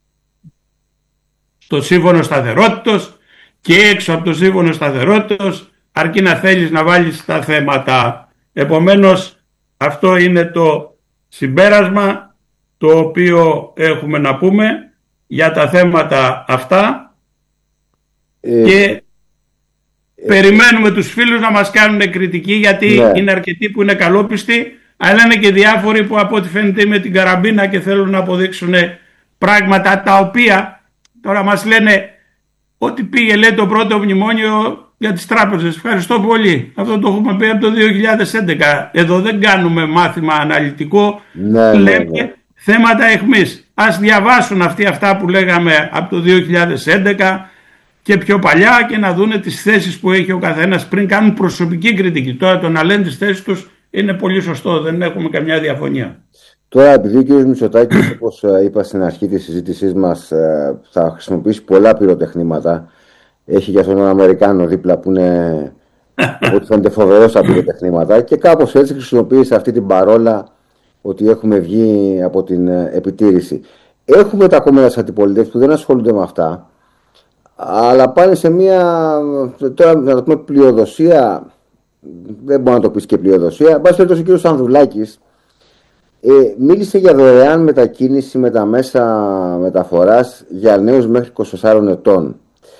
στο σύμφωνο σταθερότητος και έξω από το σύμφωνο σταθερότητος, αρκεί να θέλεις να βάλεις τα θέματα. Επομένως αυτό είναι το συμπέρασμα το οποίο έχουμε να πούμε για τα θέματα αυτά ε, και ε, περιμένουμε τους φίλους να μας κάνουν κριτική, γιατί ναι, είναι αρκετοί που είναι καλόπιστοι, αλλά είναι και διάφοροι που από ό,τι φαίνεται με την καραμπίνα και θέλουν να αποδείξουν πράγματα τα οποία τώρα μας λένε ότι πήγε, λέει, το πρώτο μνημόνιο για τις τράπεζες. Ευχαριστώ πολύ. Αυτό το έχουμε πει από το δύο χιλιάδες έντεκα. Εδώ δεν κάνουμε μάθημα αναλυτικό. Ναι, λέμε ναι, ναι. θέματα αιχμής. Ας διαβάσουν αυτοί αυτά που λέγαμε από το δύο χιλιάδες έντεκα και πιο παλιά και να δούνε τις θέσεις που έχει ο καθένας πριν κάνουν προσωπική κριτική. Τώρα το να λένε τις θέσεις τους είναι πολύ σωστό. Δεν έχουμε καμιά διαφωνία. Τώρα, επειδή ο κ. Μητσοτάκης, όπως είπα στην αρχή της συζήτησής μας, θα χρησιμοποιήσει πολλά πυροτεχνήματα. Έχει για αυτόν τον Αμερικάνο δίπλα που είναι ότι φαίνεται φοβερό στα πυροτεχνήματα και κάπως έτσι χρησιμοποίησε αυτή την παρόλα ότι έχουμε βγει από την επιτήρηση. Έχουμε τα κόμματα της αντιπολίτευσης που δεν ασχολούνται με αυτά, αλλά πάνε σε μια, τώρα να το πούμε πλειοδοσία, δεν μπορεί να το πεις και πλειοδοσία. Εν πάση περιπτώσει, ο κ. Ανδρουλάκης ε, μίλησε για δωρεάν μετακίνηση με τα μέσα μεταφοράς για νέους μέχρι είκοσι τεσσάρων ετών.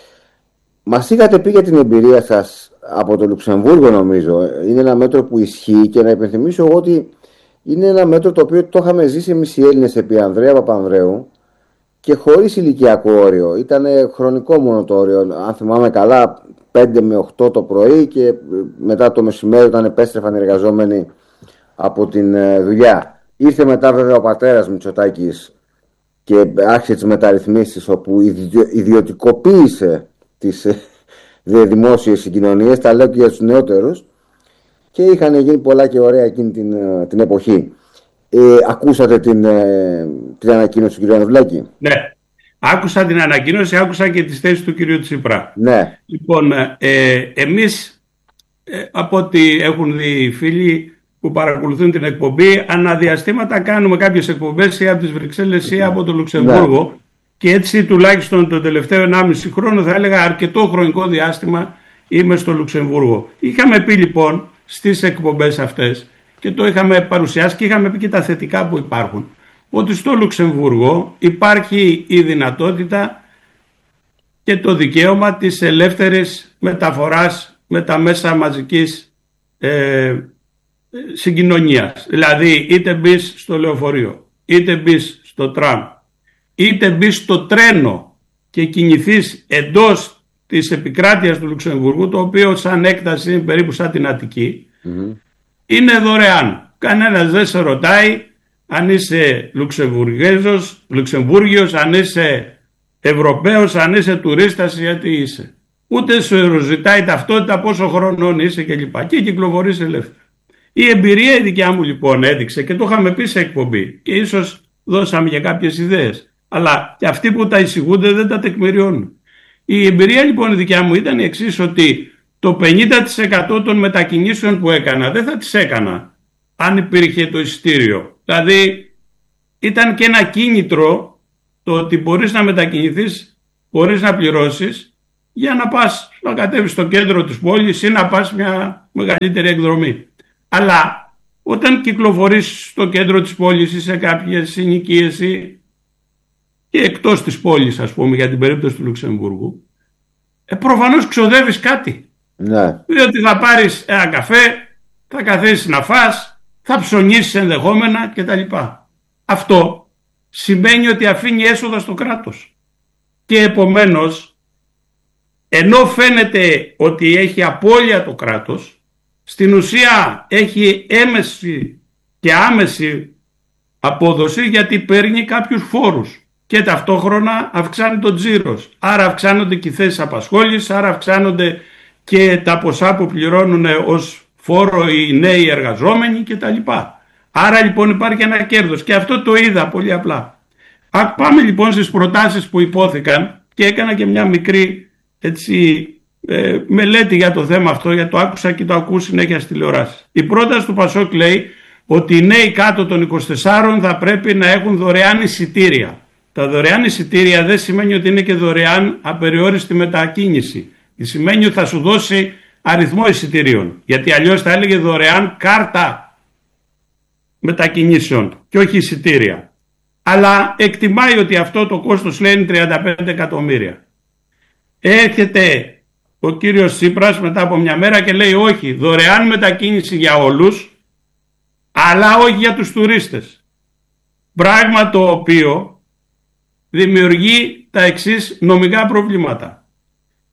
Μας είχατε πει για την εμπειρία σας από το Λουξεμβούργο, νομίζω. Είναι ένα μέτρο που ισχύει και να υπενθυμίσω εγώ ότι είναι ένα μέτρο το οποίο το είχαμε ζήσει εμείς οι Έλληνες επί Ανδρέα Παπανδρέου και χωρίς ηλικιακό όριο. Ήταν χρονικό μόνο το όριο. Αν θυμάμαι καλά, πέντε με οκτώ το πρωί και μετά το μεσημέρι όταν επέστρεφαν οι εργαζόμενοι από την δουλειά. Ήρθε μετά βέβαια ο πατέρας Μητσοτάκης και άρχισε τις μεταρρυθμίσεις όπου ιδιωτικοποίησε τις δημόσιες συγκοινωνίες, τα λέω και για τους νεότερους, και είχαν γίνει πολλά και ωραία εκείνη την, την εποχή. Ε, ακούσατε την, την ανακοίνωση του κ. Ανδρουλάκη? Ναι, άκουσα την ανακοίνωση, άκουσα και τις θέσεις του κ. Τσίπρα. Ναι. Λοιπόν, ε, εμείς ε, από ό,τι έχουν δει οι φίλοι που παρακολουθούν την εκπομπή, αναδιαστήματα κάνουμε κάποιες εκπομπές ή από τις Βρυξέλλες ή από το Λουξεμβούργο. Ναι. Και έτσι τουλάχιστον το τελευταίο ενάμιση χρόνο, θα έλεγα αρκετό χρονικό διάστημα, είμαι στο Λουξεμβούργο. Είχαμε πει λοιπόν στις εκπομπές αυτές και το είχαμε παρουσιάσει και είχαμε πει και τα θετικά που υπάρχουν, ότι στο Λουξεμβούργο υπάρχει η δυνατότητα και το δικαίωμα της ελεύθερης μεταφοράς με τα μέσα μαζικής ε, συγκοινωνίας. Δηλαδή είτε μπεις στο λεωφορείο, είτε μπεις στο τραμ, είτε μπεις στο τρένο και κινηθείς εντός της επικράτειας του Λουξεμβούργου, το οποίο σαν έκταση είναι περίπου σαν την Αττική, mm-hmm. είναι δωρεάν. Κανένας δεν σε ρωτάει αν είσαι Λουξεμβουργέζος, Λουξεμβούργιος, αν είσαι Ευρωπαίος, αν είσαι τουρίστας, γιατί είσαι. Ούτε σου ζητάει ταυτότητα, πόσο χρονών είσαι κλπ. Και κυκλοφορείς ελεύθερα. Η εμπειρία η δικιά μου λοιπόν έδειξε, και το είχαμε πει σε εκπομπή και ίσως δώσαμε για κάποιες ιδέες, αλλά και αυτοί που τα εισηγούνται δεν τα τεκμηριώνουν. Η εμπειρία λοιπόν η δικιά μου ήταν η εξής, ότι το πενήντα τοις εκατό των μετακινήσεων που έκανα δεν θα τις έκανα αν υπήρχε το εισιτήριο. Δηλαδή ήταν και ένα κίνητρο το ότι μπορείς να μετακινηθείς, μπορείς να πληρώσεις για να πας να κατέβεις στο κέντρο της πόλης ή να πας μια μεγαλύτερη εκδρομή. Αλλά όταν κυκλοφορείς στο κέντρο της πόλης ή σε κάποιες συνοικίες ή και εκτός της πόλης, ας πούμε, για την περίπτωση του Λουξεμβούργου, ε, προφανώς ξοδεύεις κάτι. Ναι. Διότι θα πάρεις ένα καφέ, θα καθίσεις να φας, θα ψωνίσεις ενδεχόμενα κτλ. Αυτό σημαίνει ότι αφήνει έσοδα στο κράτος. Και επομένως, ενώ φαίνεται ότι έχει απώλεια το κράτος, στην ουσία έχει έμεση και άμεση απόδοση, γιατί παίρνει κάποιους φόρους και ταυτόχρονα αυξάνει το τζίρος. Άρα αυξάνονται και οι θέσεις απασχόλησης, άρα αυξάνονται και τα ποσά που πληρώνουν ως φόρο οι νέοι εργαζόμενοι κτλ. Άρα λοιπόν υπάρχει ένα κέρδος και αυτό το είδα πολύ απλά. Α, πάμε λοιπόν στις προτάσεις που υπόθηκαν και έκανα και μια μικρή έτσι, ε, μελέτη για το θέμα αυτό, γιατί το άκουσα και το ακούω συνέχεια στη τηλεοράση. Η πρόταση του Πασόκ λέει ότι οι νέοι κάτω των είκοσι τεσσάρων θα πρέπει να έχουν δωρεάν εισιτήρια. Τα δωρεάν εισιτήρια δεν σημαίνει ότι είναι και δωρεάν απεριόριστη μετακίνηση. Σημαίνει ότι θα σου δώσει αριθμό εισιτηρίων, γιατί αλλιώς θα έλεγε δωρεάν κάρτα μετακινήσεων και όχι εισιτήρια. Αλλά εκτιμάει ότι αυτό το κόστος λέει είναι τριάντα πέντε εκατομμύρια. Έρχεται ο κύριος Τσίπρας μετά από μια μέρα και λέει όχι, δωρεάν μετακίνηση για όλους, αλλά όχι για τους τουρίστες. Πράγμα το οποίο δημιουργεί τα εξής νομικά προβλήματα.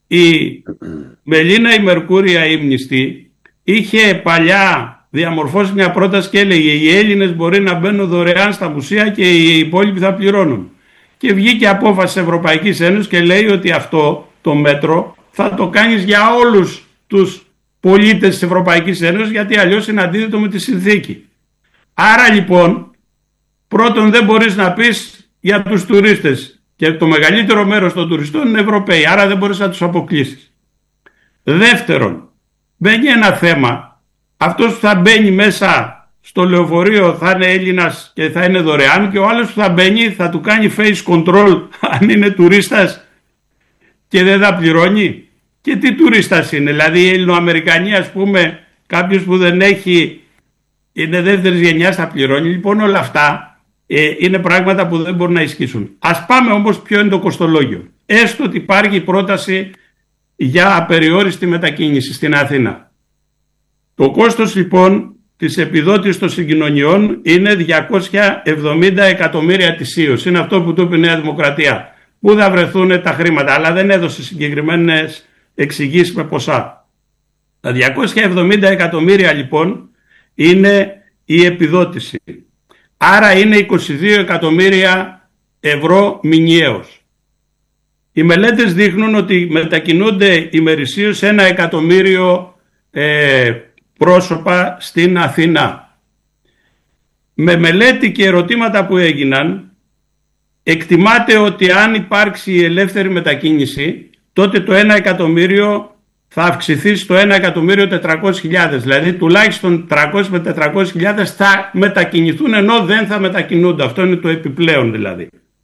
η Μελίνα η Μερκούρια ύμνηστη είχε παλιά διαμορφώσει μια πρόταση και έλεγε οι Έλληνες μπορεί να μπαίνουν δωρεάν στα μουσεία και οι υπόλοιποι θα πληρώνουν. Και βγήκε απόφαση της Ευρωπαϊκής Ένωσης και λέει ότι αυτό το μέτρο θα το κάνεις για όλους τους πολίτες της Ευρωπαϊκής Ένωσης, γιατί αλλιώς είναι αντίθετο με τη συνθήκη. Άρα λοιπόν, πρώτον δεν μπορείς να πεις για τους τουρίστες, και το μεγαλύτερο μέρος των τουριστών είναι Ευρωπαίοι, άρα δεν μπορείς να τους αποκλείσεις. Δεύτερον, μπαίνει ένα θέμα, αυτός που θα μπαίνει μέσα στο λεωφορείο θα είναι Έλληνας και θα είναι δωρεάν, και ο άλλος που θα μπαίνει θα του κάνει face control αν είναι τουρίστας και δεν θα πληρώνει. Και τι τουρίστας είναι, δηλαδή η Ελληνοαμερικανοί, ας πούμε, κάποιος που δεν έχει, είναι δεύτερης γενιάς, θα πληρώνει. Λοιπόν, όλα αυτά ε, είναι πράγματα που δεν μπορούν να ισχύσουν. Ας πάμε όμως ποιο είναι το κοστολόγιο. Έστω ότι υπάρχει πρόταση για απεριόριστη μετακίνηση στην Αθήνα. Το κόστος λοιπόν της επιδότησης των συγκοινωνιών είναι διακόσια εβδομήντα εκατομμύρια ετησίως. Είναι αυτό που του είπε η Νέα Δημοκρατία. Πού θα βρεθούν τα χρήματα, αλλά δεν έδωσε συγκεκριμένες εξηγήσεις με ποσά. Τα διακόσια εβδομήντα εκατομμύρια λοιπόν είναι η επιδότηση. Άρα είναι είκοσι δύο εκατομμύρια ευρώ μηνιαίως. Οι μελέτες δείχνουν ότι μετακινούνται ημερησίως ένα εκατομμύριο ε, πρόσωπα στην Αθήνα. Με μελέτη και ερωτήματα που έγιναν, εκτιμάται ότι αν υπάρξει η ελεύθερη μετακίνηση, τότε το ένα εκατομμύριο θα αυξηθεί στο ένα εκατομμύριο τετρακόσιες χιλιάδες. Δηλαδή τουλάχιστον τριακόσιες με τετρακόσιες χιλιάδες θα μετακινηθούν, ενώ δεν θα μετακινούνται. Αυτό είναι το επιπλέον δηλαδή.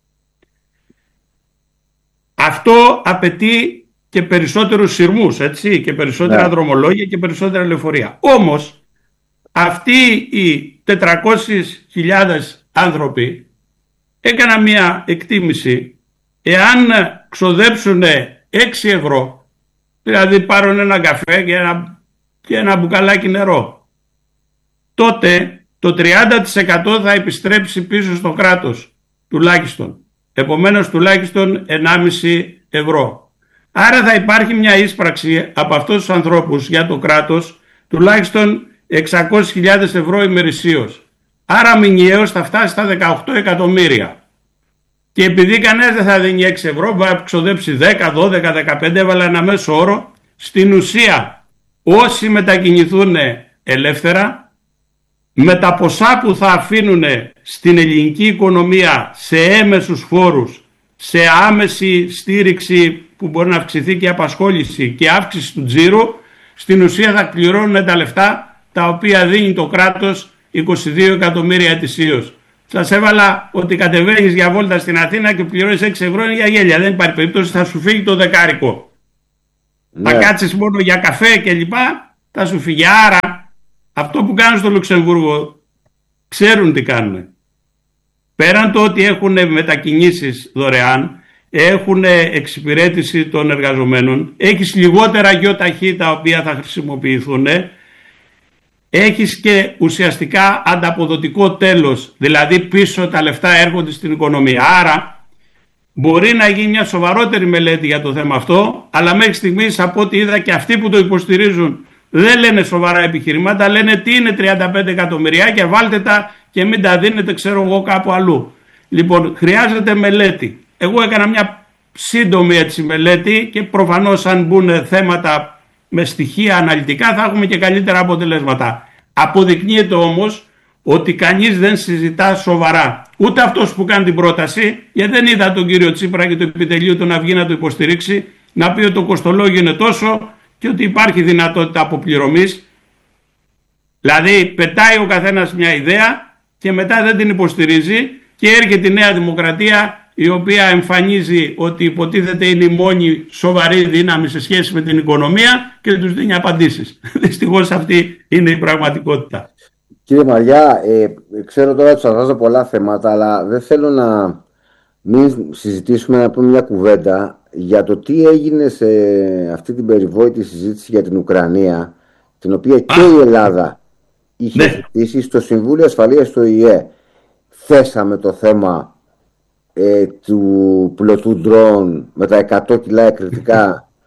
Αυτό απαιτεί και περισσότερους σειρμούς, έτσι, και περισσότερα yeah. δρομολόγια και περισσότερα λεωφορεία. Όμως αυτοί οι τετρακόσιες χιλιάδες άνθρωποι έκαναν μια εκτίμηση, εάν ξοδέψουν έξι ευρώ, δηλαδή πάρουν ένα καφέ και ένα, και ένα μπουκαλάκι νερό, τότε το τριάντα τοις εκατό θα επιστρέψει πίσω στο κράτος τουλάχιστον. Επομένως τουλάχιστον ενάμιση ευρώ. Άρα θα υπάρχει μια ίσπραξη από αυτούς τους ανθρώπους για το κράτος τουλάχιστον εξακόσιες χιλιάδες ευρώ ημερησίως. Άρα μηνιαίως θα φτάσει στα δεκαοκτώ εκατομμύρια. Και επειδή κανένας δεν θα δίνει έξι ευρώ, μπορεί να ξοδέψει δέκα, δώδεκα, δεκαπέντε, έβαλα ένα μέσο όρο. Στην ουσία όσοι μετακινηθούν ελεύθερα, με τα ποσά που θα αφήνουν στην ελληνική οικονομία σε έμεσους φόρους, σε άμεση στήριξη που μπορεί να αυξηθεί και η απασχόληση και αύξηση του τζίρου, στην ουσία θα πληρώνουν τα λεφτά τα οποία δίνει το κράτος, είκοσι δύο εκατομμύρια ετησίως. Σας έβαλα ότι κατεβαίνεις για βόλτα στην Αθήνα και πληρώνεις έξι ευρώ, είναι για γέλια, δεν υπάρχει περίπτωση, θα σου φύγει το δεκάρικο. Ναι. Θα κάτσεις μόνο για καφέ και λοιπά, θα σου φύγει. Άρα αυτό που κάνουν στο Λουξεμβούργο ξέρουν τι κάνουν. Πέραν το ότι έχουν μετακινήσεις δωρεάν, έχουν εξυπηρέτηση των εργαζομένων, έχεις λιγότερα γιοταχή τα οποία θα χρησιμοποιηθούν, έχεις και ουσιαστικά ανταποδοτικό τέλος, δηλαδή πίσω τα λεφτά έρχονται στην οικονομία. Άρα μπορεί να γίνει μια σοβαρότερη μελέτη για το θέμα αυτό, αλλά μέχρι στιγμής από ό,τι είδα και αυτοί που το υποστηρίζουν δεν λένε σοβαρά επιχειρημάτα, λένε τι είναι τριάντα πέντε εκατομμυριά και βάλτε τα και μην τα δίνετε ξέρω εγώ κάπου αλλού. Λοιπόν, χρειάζεται μελέτη. Εγώ έκανα μια σύντομη έτσι μελέτη και προφανώς αν μπουν θέματα με στοιχεία αναλυτικά θα έχουμε και καλύτερα αποτελέσματα. Αποδεικνύεται όμως ότι κανείς δεν συζητά σοβαρά. Ούτε αυτός που κάνει την πρόταση, γιατί δεν είδα τον κύριο Τσίπρα και το επιτελείο του να βγει να το υποστηρίξει, να πει ότι το κοστολόγιο είναι τόσο και ότι υπάρχει δυνατότητα αποπληρωμής. Δηλαδή πετάει ο καθένας μια ιδέα και μετά δεν την υποστηρίζει και έρχεται η Νέα Δημοκρατία, η οποία εμφανίζει ότι υποτίθεται είναι η μόνη σοβαρή δύναμη σε σχέση με την οικονομία και τους δίνει απαντήσεις. Δυστυχώς αυτή είναι η πραγματικότητα. Κύριε Μαριά, ε, ξέρω τώρα ότι σας βάζω πολλά θέματα, αλλά δεν θέλω να μην συζητήσουμε, να πούμε μια κουβέντα για το τι έγινε σε αυτή την περιβόητη συζήτηση για την Ουκρανία, την οποία και η Ελλάδα είχε ναι. ζητήσει στο Συμβούλιο Ασφαλείας του Ο Η Ε. Θέσαμε το θέμα ε, του πλωτού ντρόν με τα εκατό κιλά εκρηκτικά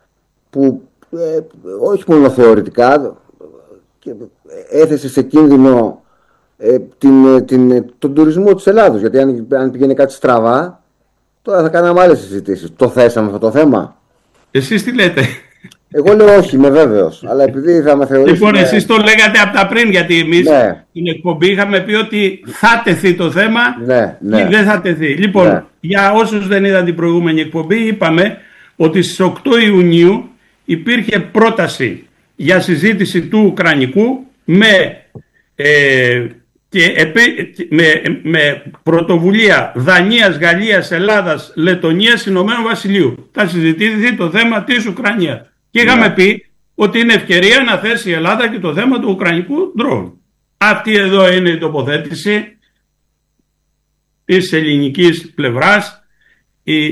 που ε, όχι μόνο θεωρητικά και έθεσε σε κίνδυνο ε, την, την, τον τουρισμό της Ελλάδος, γιατί αν, αν πηγαίνει κάτι στραβά τώρα θα κάναμε άλλες συζητήσεις. Το θέσαμε αυτό το θέμα? Εσείς τι λέτε? Εγώ λέω όχι, είμαι βέβαιος, αλλά επειδή θα με θεωρήσετε... Λοιπόν, εσείς το λέγατε από τα πριν, γιατί εμείς ναι. Στην εκπομπή είχαμε πει ότι θα τεθεί το θέμα ναι, ναι. ή δεν θα τεθεί. Λοιπόν, ναι. για όσους δεν είδαν την προηγούμενη εκπομπή, είπαμε ότι στις οκτώ Ιουνίου υπήρχε πρόταση για συζήτηση του Ουκρανικού με, ε, και, με, με πρωτοβουλία Δανίας, Γαλλίας, Ελλάδας, Λετωνίας, Ηνωμένου Βασιλείου. Θα συζητηθεί το θέμα της Ουκρανίας. Και είχαμε yeah. πει ότι είναι ευκαιρία να θέσει η Ελλάδα και το θέμα του ουκρανικού ντρόουν. Αυτή εδώ είναι η τοποθέτηση της ελληνικής πλευράς. Η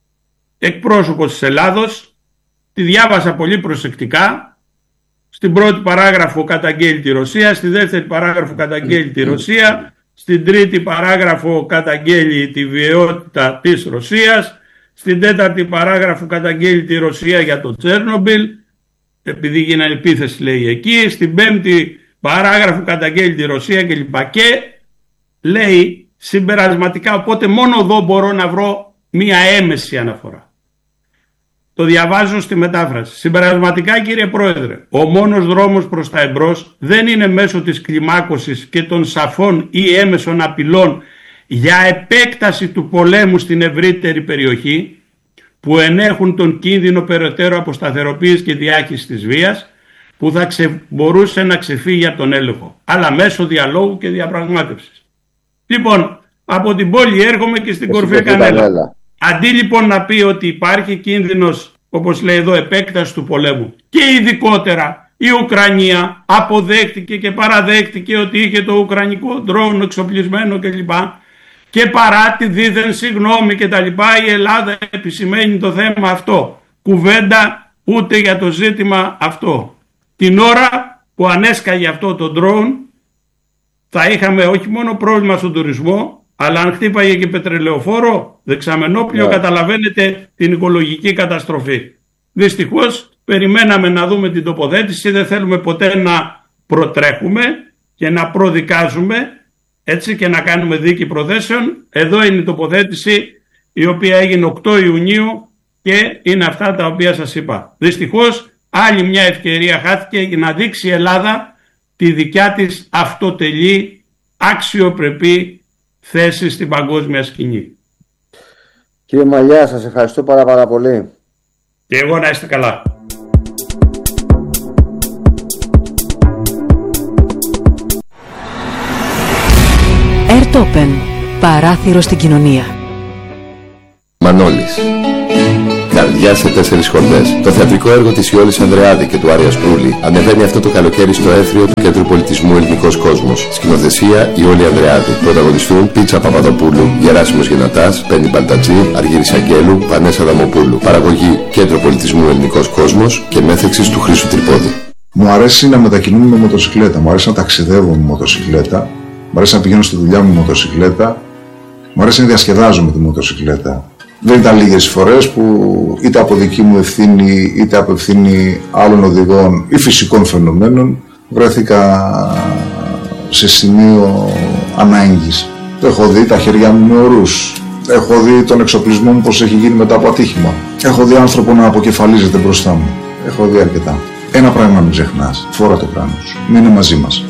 εκπρόσωπος της Ελλάδος τη διάβασα πολύ προσεκτικά. Στην πρώτη παράγραφο καταγγέλει τη Ρωσία, στη δεύτερη παράγραφο καταγγέλει τη Ρωσία, στην τρίτη παράγραφο καταγγέλει τη βιαιότητα της Ρωσίας, στην τέταρτη παράγραφο καταγγέλει τη Ρωσία για το Τσέρνομπιλ, επειδή γίνανε επίθεση λέει εκεί, στην πέμπτη παράγραφο καταγγέλει τη Ρωσία κλπ. Και λέει συμπερασματικά, οπότε μόνο εδώ μπορώ να βρω μία έμεση αναφορά. Το διαβάζω στη μετάφραση. Συμπερασματικά, κύριε Πρόεδρε, ο μόνος δρόμος προς τα εμπρός δεν είναι μέσω της κλιμάκωσης και των σαφών ή έμεσων απειλών για επέκταση του πολέμου στην ευρύτερη περιοχή, που ενέχουν τον κίνδυνο περαιτέρω αποσταθεροποίησης και διάχυσης της βίας, που θα ξε... μπορούσε να ξεφύγει από τον έλεγχο, αλλά μέσω διαλόγου και διαπραγμάτευσης. Λοιπόν, από την πόλη έρχομαι και στην κορυφή Κανέλα. Αντί λοιπόν να πει ότι υπάρχει κίνδυνος, όπως λέει εδώ, επέκταση του πολέμου, και ειδικότερα η Ουκρανία αποδέχτηκε και παραδέχτηκε ότι είχε το ουκρανικό ντρόουν εξοπλισμένο κλπ. Και παρά τη δίθεν συγγνώμη και τα λοιπά, η Ελλάδα επισημαίνει το θέμα αυτό. Κουβέντα ούτε για το ζήτημα αυτό. Την ώρα που ανέσκαγε αυτό το ντρόουν, θα είχαμε όχι μόνο πρόβλημα στον τουρισμό, αλλά αν χτύπαγε και πετρελαιοφόρο, δεξαμενόπλιο, yeah. καταλαβαίνετε την οικολογική καταστροφή. Δυστυχώς περιμέναμε να δούμε την τοποθέτηση, δεν θέλουμε ποτέ να προτρέχουμε και να προδικάζουμε, έτσι, και να κάνουμε δίκη προθέσεων. Εδώ είναι η τοποθέτηση η οποία έγινε οκτώ Ιουνίου και είναι αυτά τα οποία σας είπα. Δυστυχώς άλλη μια ευκαιρία χάθηκε για να δείξει η Ελλάδα τη δικιά της αυτοτελή, αξιοπρεπή θέση στην παγκόσμια σκηνή. Κύριε Μαλιά, σας ευχαριστώ πάρα πάρα πολύ. Και εγώ, να είστε καλά. Airtopen. Παράθυρο στην κοινωνία. Μανώλης. Καρδιά σε τέσσερις χορδές. Το θεατρικό έργο της Ιόλης Ανδρεάδη και του Άρια Σπρούλη ανεβαίνει αυτό το καλοκαίρι στο Έθριο του Κέντρου Πολιτισμού Ελληνικός Κόσμος. Σκηνοθεσία Ιόλη Ανδρεάδη. Πρωταγωνιστούν Πίτσα Παπαδοπούλου, Γεράσιμος Γενατάς, Πέννη Μπαλτατζή, Αργύρης Αγγέλου, Βανέσα Δαμοπούλου. Παραγωγή Κέντρο Πολιτισμού Ελληνικός Κόσμος και μέθεξης του Χρήστου Τρυπόδη. Μου αρέσει να μετακινούμαι με μοτοσυκλέτα, μου αρέσει να ταξιδεύω με μοτοσυκλέτα, μου αρέσει να πηγαίνω στη δουλειά μου με μοτοσυκλέτα, μου αρέσει να διασκεδάζω με τη μοτοσυκλέτα. Δεν ήταν λίγες φορές που είτε από δική μου ευθύνη είτε από ευθύνη άλλων οδηγών ή φυσικών φαινομένων βρέθηκα σε σημείο ανάγκης. Έχω δει τα χέρια μου με ορούς. Έχω δει τον εξοπλισμό μου πως έχει γίνει μετά από ατύχημα. Έχω δει άνθρωπο να αποκεφαλίζεται μπροστά μου. Έχω δει αρκετά. Ένα πράγμα να μην ξεχνάς. Φόρα το κράνος σου. Μείνε μαζί μας.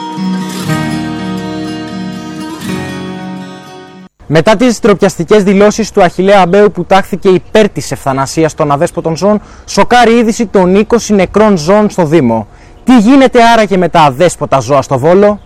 Μετά τις ντροπιαστικές δηλώσεις του Αχιλλέα Αμπαίου που τάχθηκε υπέρ της ευθανασίας των αδέσποτων ζώων, σοκάρει η είδηση των είκοσι νεκρών ζώων στο Δήμο. Τι γίνεται άραγε με τα αδέσποτα ζώα στο Βόλο?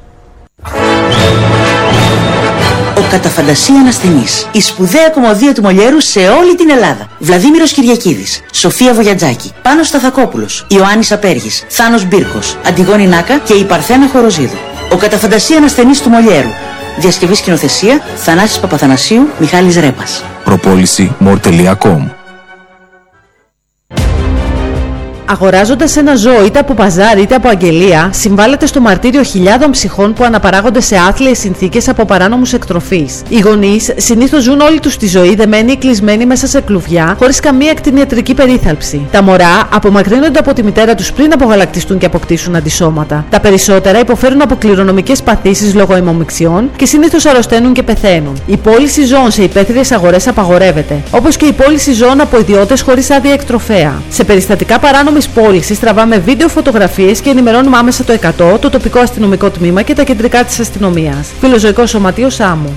Ο κατά φαντασία ασθενής. Η σπουδαία κομμωδία του Μολιέρου σε όλη την Ελλάδα. Βλαδίμηρος Κυριακίδης, Σοφία Βογιατζάκη, Πάνος Σταθακόπουλος, Ιωάννης Απέργης, Θάνος Μπίρκος, Αντιγόνη Νάκα και η Παρθένα Χοροζίδου. Ο κατά φαντασία ασθενής του Μολιέρου. Διασκευή σκηνοθεσία Θανάσης Παπαθανασίου, Μιχάλης Ρέπας. Προπόληση μορ τελεία κομ. Αγοράζοντας ένα ζώο είτε από παζάρι είτε από αγγελία, συμβάλλεται στο μαρτύριο χιλιάδων ψυχών που αναπαράγονται σε άθλιες συνθήκες από παράνομους εκτροφείς. Οι γονείς συνήθως ζουν όλη τους τη ζωή δεμένοι ή κλεισμένοι μέσα σε κλουβιά, χωρίς καμία κτηνιατρική περίθαλψη. Τα μωρά απομακρύνονται από τη μητέρα τους πριν απογαλακτιστούν και αποκτήσουν αντισώματα. Τα περισσότερα υποφέρουν από κληρονομικές παθήσεις λόγω αιμομιξιών και συνήθως αρρωσταίνουν και πεθαίνουν. Η πώληση ζώων σε υπαίθριες αγορές απαγορεύεται, όπως και η πώληση ζώων από ιδιώτες χωρίς άδεια εκτροφέα. Σε περιστατικά παράνομης πώλησης τραβάμε βίντεο, φωτογραφίες και ενημερώνουμε άμεσα το εκατό, το τοπικό αστυνομικό τμήμα και τα κεντρικά της αστυνομίας. Φιλοζωικό Σωματείο Σάμου.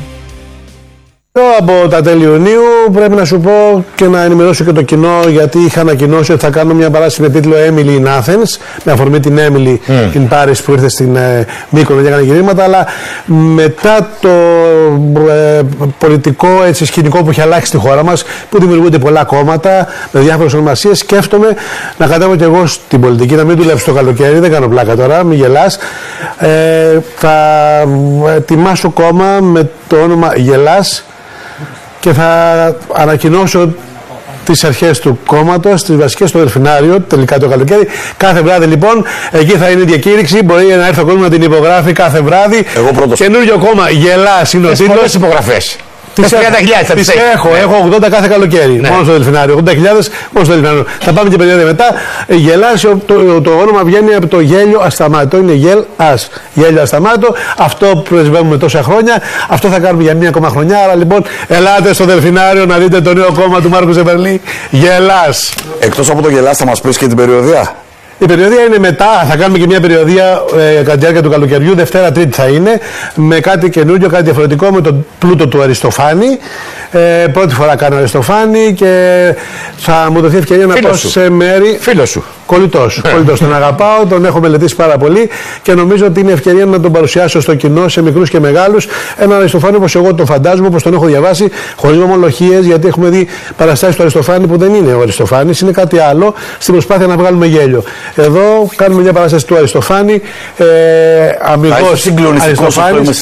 Από τα τέλη Ιουνίου πρέπει να σου πω και να ενημερώσω και το κοινό, γιατί είχα ανακοινώσει ότι θα κάνω μια παράσταση με τίτλο Emily in Athens, με αφορμή την Emily mm. in Paris που ήρθε στην ε, Μύκονο και έκανε κηρύγματα, αλλά μετά το ε, πολιτικό έτσι, σκηνικό που έχει αλλάξει στη χώρα μας, που δημιουργούνται πολλά κόμματα με διάφορες ονομασίες, σκέφτομαι να κατέβω και εγώ στην πολιτική, να μην δουλέψω το καλοκαίρι, δεν κάνω πλάκα τώρα, μην γελάς. Ε, θα ετοιμάσω κόμμα με το όνομα Γελάς και θα ανακοινώσω τις αρχές του κόμματος, τις βασικές στο Δελφινάριο, τελικά το καλοκαίρι. Κάθε βράδυ λοιπόν, εκεί θα είναι η διακήρυξη. Μπορεί να έρθει ο κόσμος να την υπογράφει κάθε βράδυ. Εγώ πρώτος. Καινούριο κόμμα, Γελάς είναι ο τίτλος. Πολλές υπογραφές. Τις τριάντα χιλιάδες θα τις έχω, ναι. έχω ογδόντα κάθε καλοκαίρι, ναι. μόνο στο Δελφινάριο, ογδόντα χιλιάδες μόνο στο Δελφινάριο. Θα πάμε και περίοδο μετά. Γελάς, το, το, το όνομα βγαίνει από το γέλιο ασταμάτο, είναι γελ ας, γέλιο ασταμάτο. Αυτό που πρεσβεύουμε τόσα χρόνια, αυτό θα κάνουμε για μία ακόμα χρονιά. Άρα λοιπόν, ελάτε στο Δελφινάριο να δείτε το νέο κόμμα του Μάρκου Ζεβερλή, Γελάς. Εκτός από το Γελάς θα μας πεις και την περιοδία. Η περιοδία είναι μετά, θα κάνουμε και μια περιοδία ε, κατά τη διάρκεια του καλοκαιριού, Δευτέρα Τρίτη θα είναι, με κάτι καινούριο, κάτι διαφορετικό, με τον πλούτο του Αριστοφάνη. Ε, πρώτη φορά κάνω Αριστοφάνη και θα μου δοθεί ευκαιρία να πάω σε μέρη. Φίλος σου. Κολλητός. Κολλητός. Τον αγαπάω, τον έχω μελετήσει πάρα πολύ και νομίζω ότι είναι ευκαιρία να τον παρουσιάσω στο κοινό, σε μικρούς και μεγάλους. Ένα Αριστοφάνη όπως εγώ τον φαντάζομαι, όπως τον έχω διαβάσει, χωρίς ομολογίες, γιατί έχουμε δει παραστάσεις του Αριστοφάνη που δεν είναι ο Αριστοφάνης, είναι κάτι άλλο, στην προσπάθεια να βγάλουμε γέλιο. Εδώ κάνουμε μια παράσταση του Αριστοφάνη, ε, αμυγός Αριστοφάνης.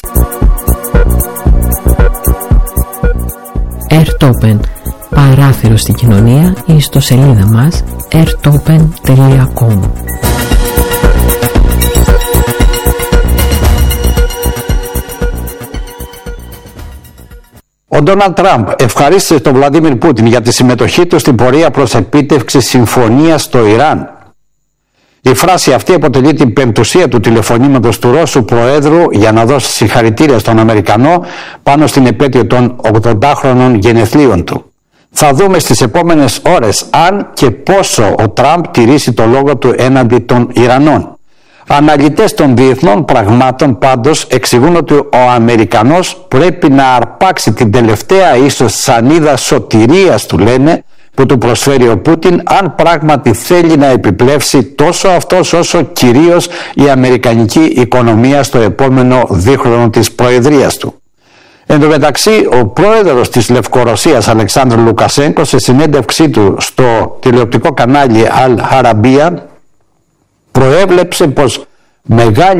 Ερτόπεν, παράθυρο στην κοινωνία, η ιστοσελίδα μας ερτόπεν τελεία κομ. Ο Ντόναλντ Τραμπ ευχαρίστησε τον Βλαντίμιρ Πούτιν για τη συμμετοχή του στην πορεία προς επίτευξη συμφωνίας στο Ιράν. Η φράση αυτή αποτελεί την πεμπτουσία του τηλεφωνήματος του Ρώσου Προέδρου για να δώσει συγχαρητήρια στον Αμερικανό πάνω στην επέτειο των ογδοντάχρονων γενεθλίων του. Θα δούμε στις επόμενες ώρες αν και πόσο ο Τραμπ τηρήσει το λόγο του έναντι των Ιρανών. Αναλυτές των διεθνών πραγμάτων πάντως εξηγούν ότι ο Αμερικανός πρέπει να αρπάξει την τελευταία ίσως σανίδα σωτηρίας, του λένε, που του προσφέρει ο Πούτιν, αν πράγματι θέλει να επιπλέψει τόσο αυτός όσο κυρίως η αμερικανική οικονομία στο επόμενο δίχρονο της προεδρίας του. Εν τω μεταξύ, ο πρόεδρος της Λευκορωσίας Αλεξάνδρου Λουκασένκο, σε συνέντευξή του στο τηλεοπτικό κανάλι Al Arabiya, προέβλεψε πως μεγάλη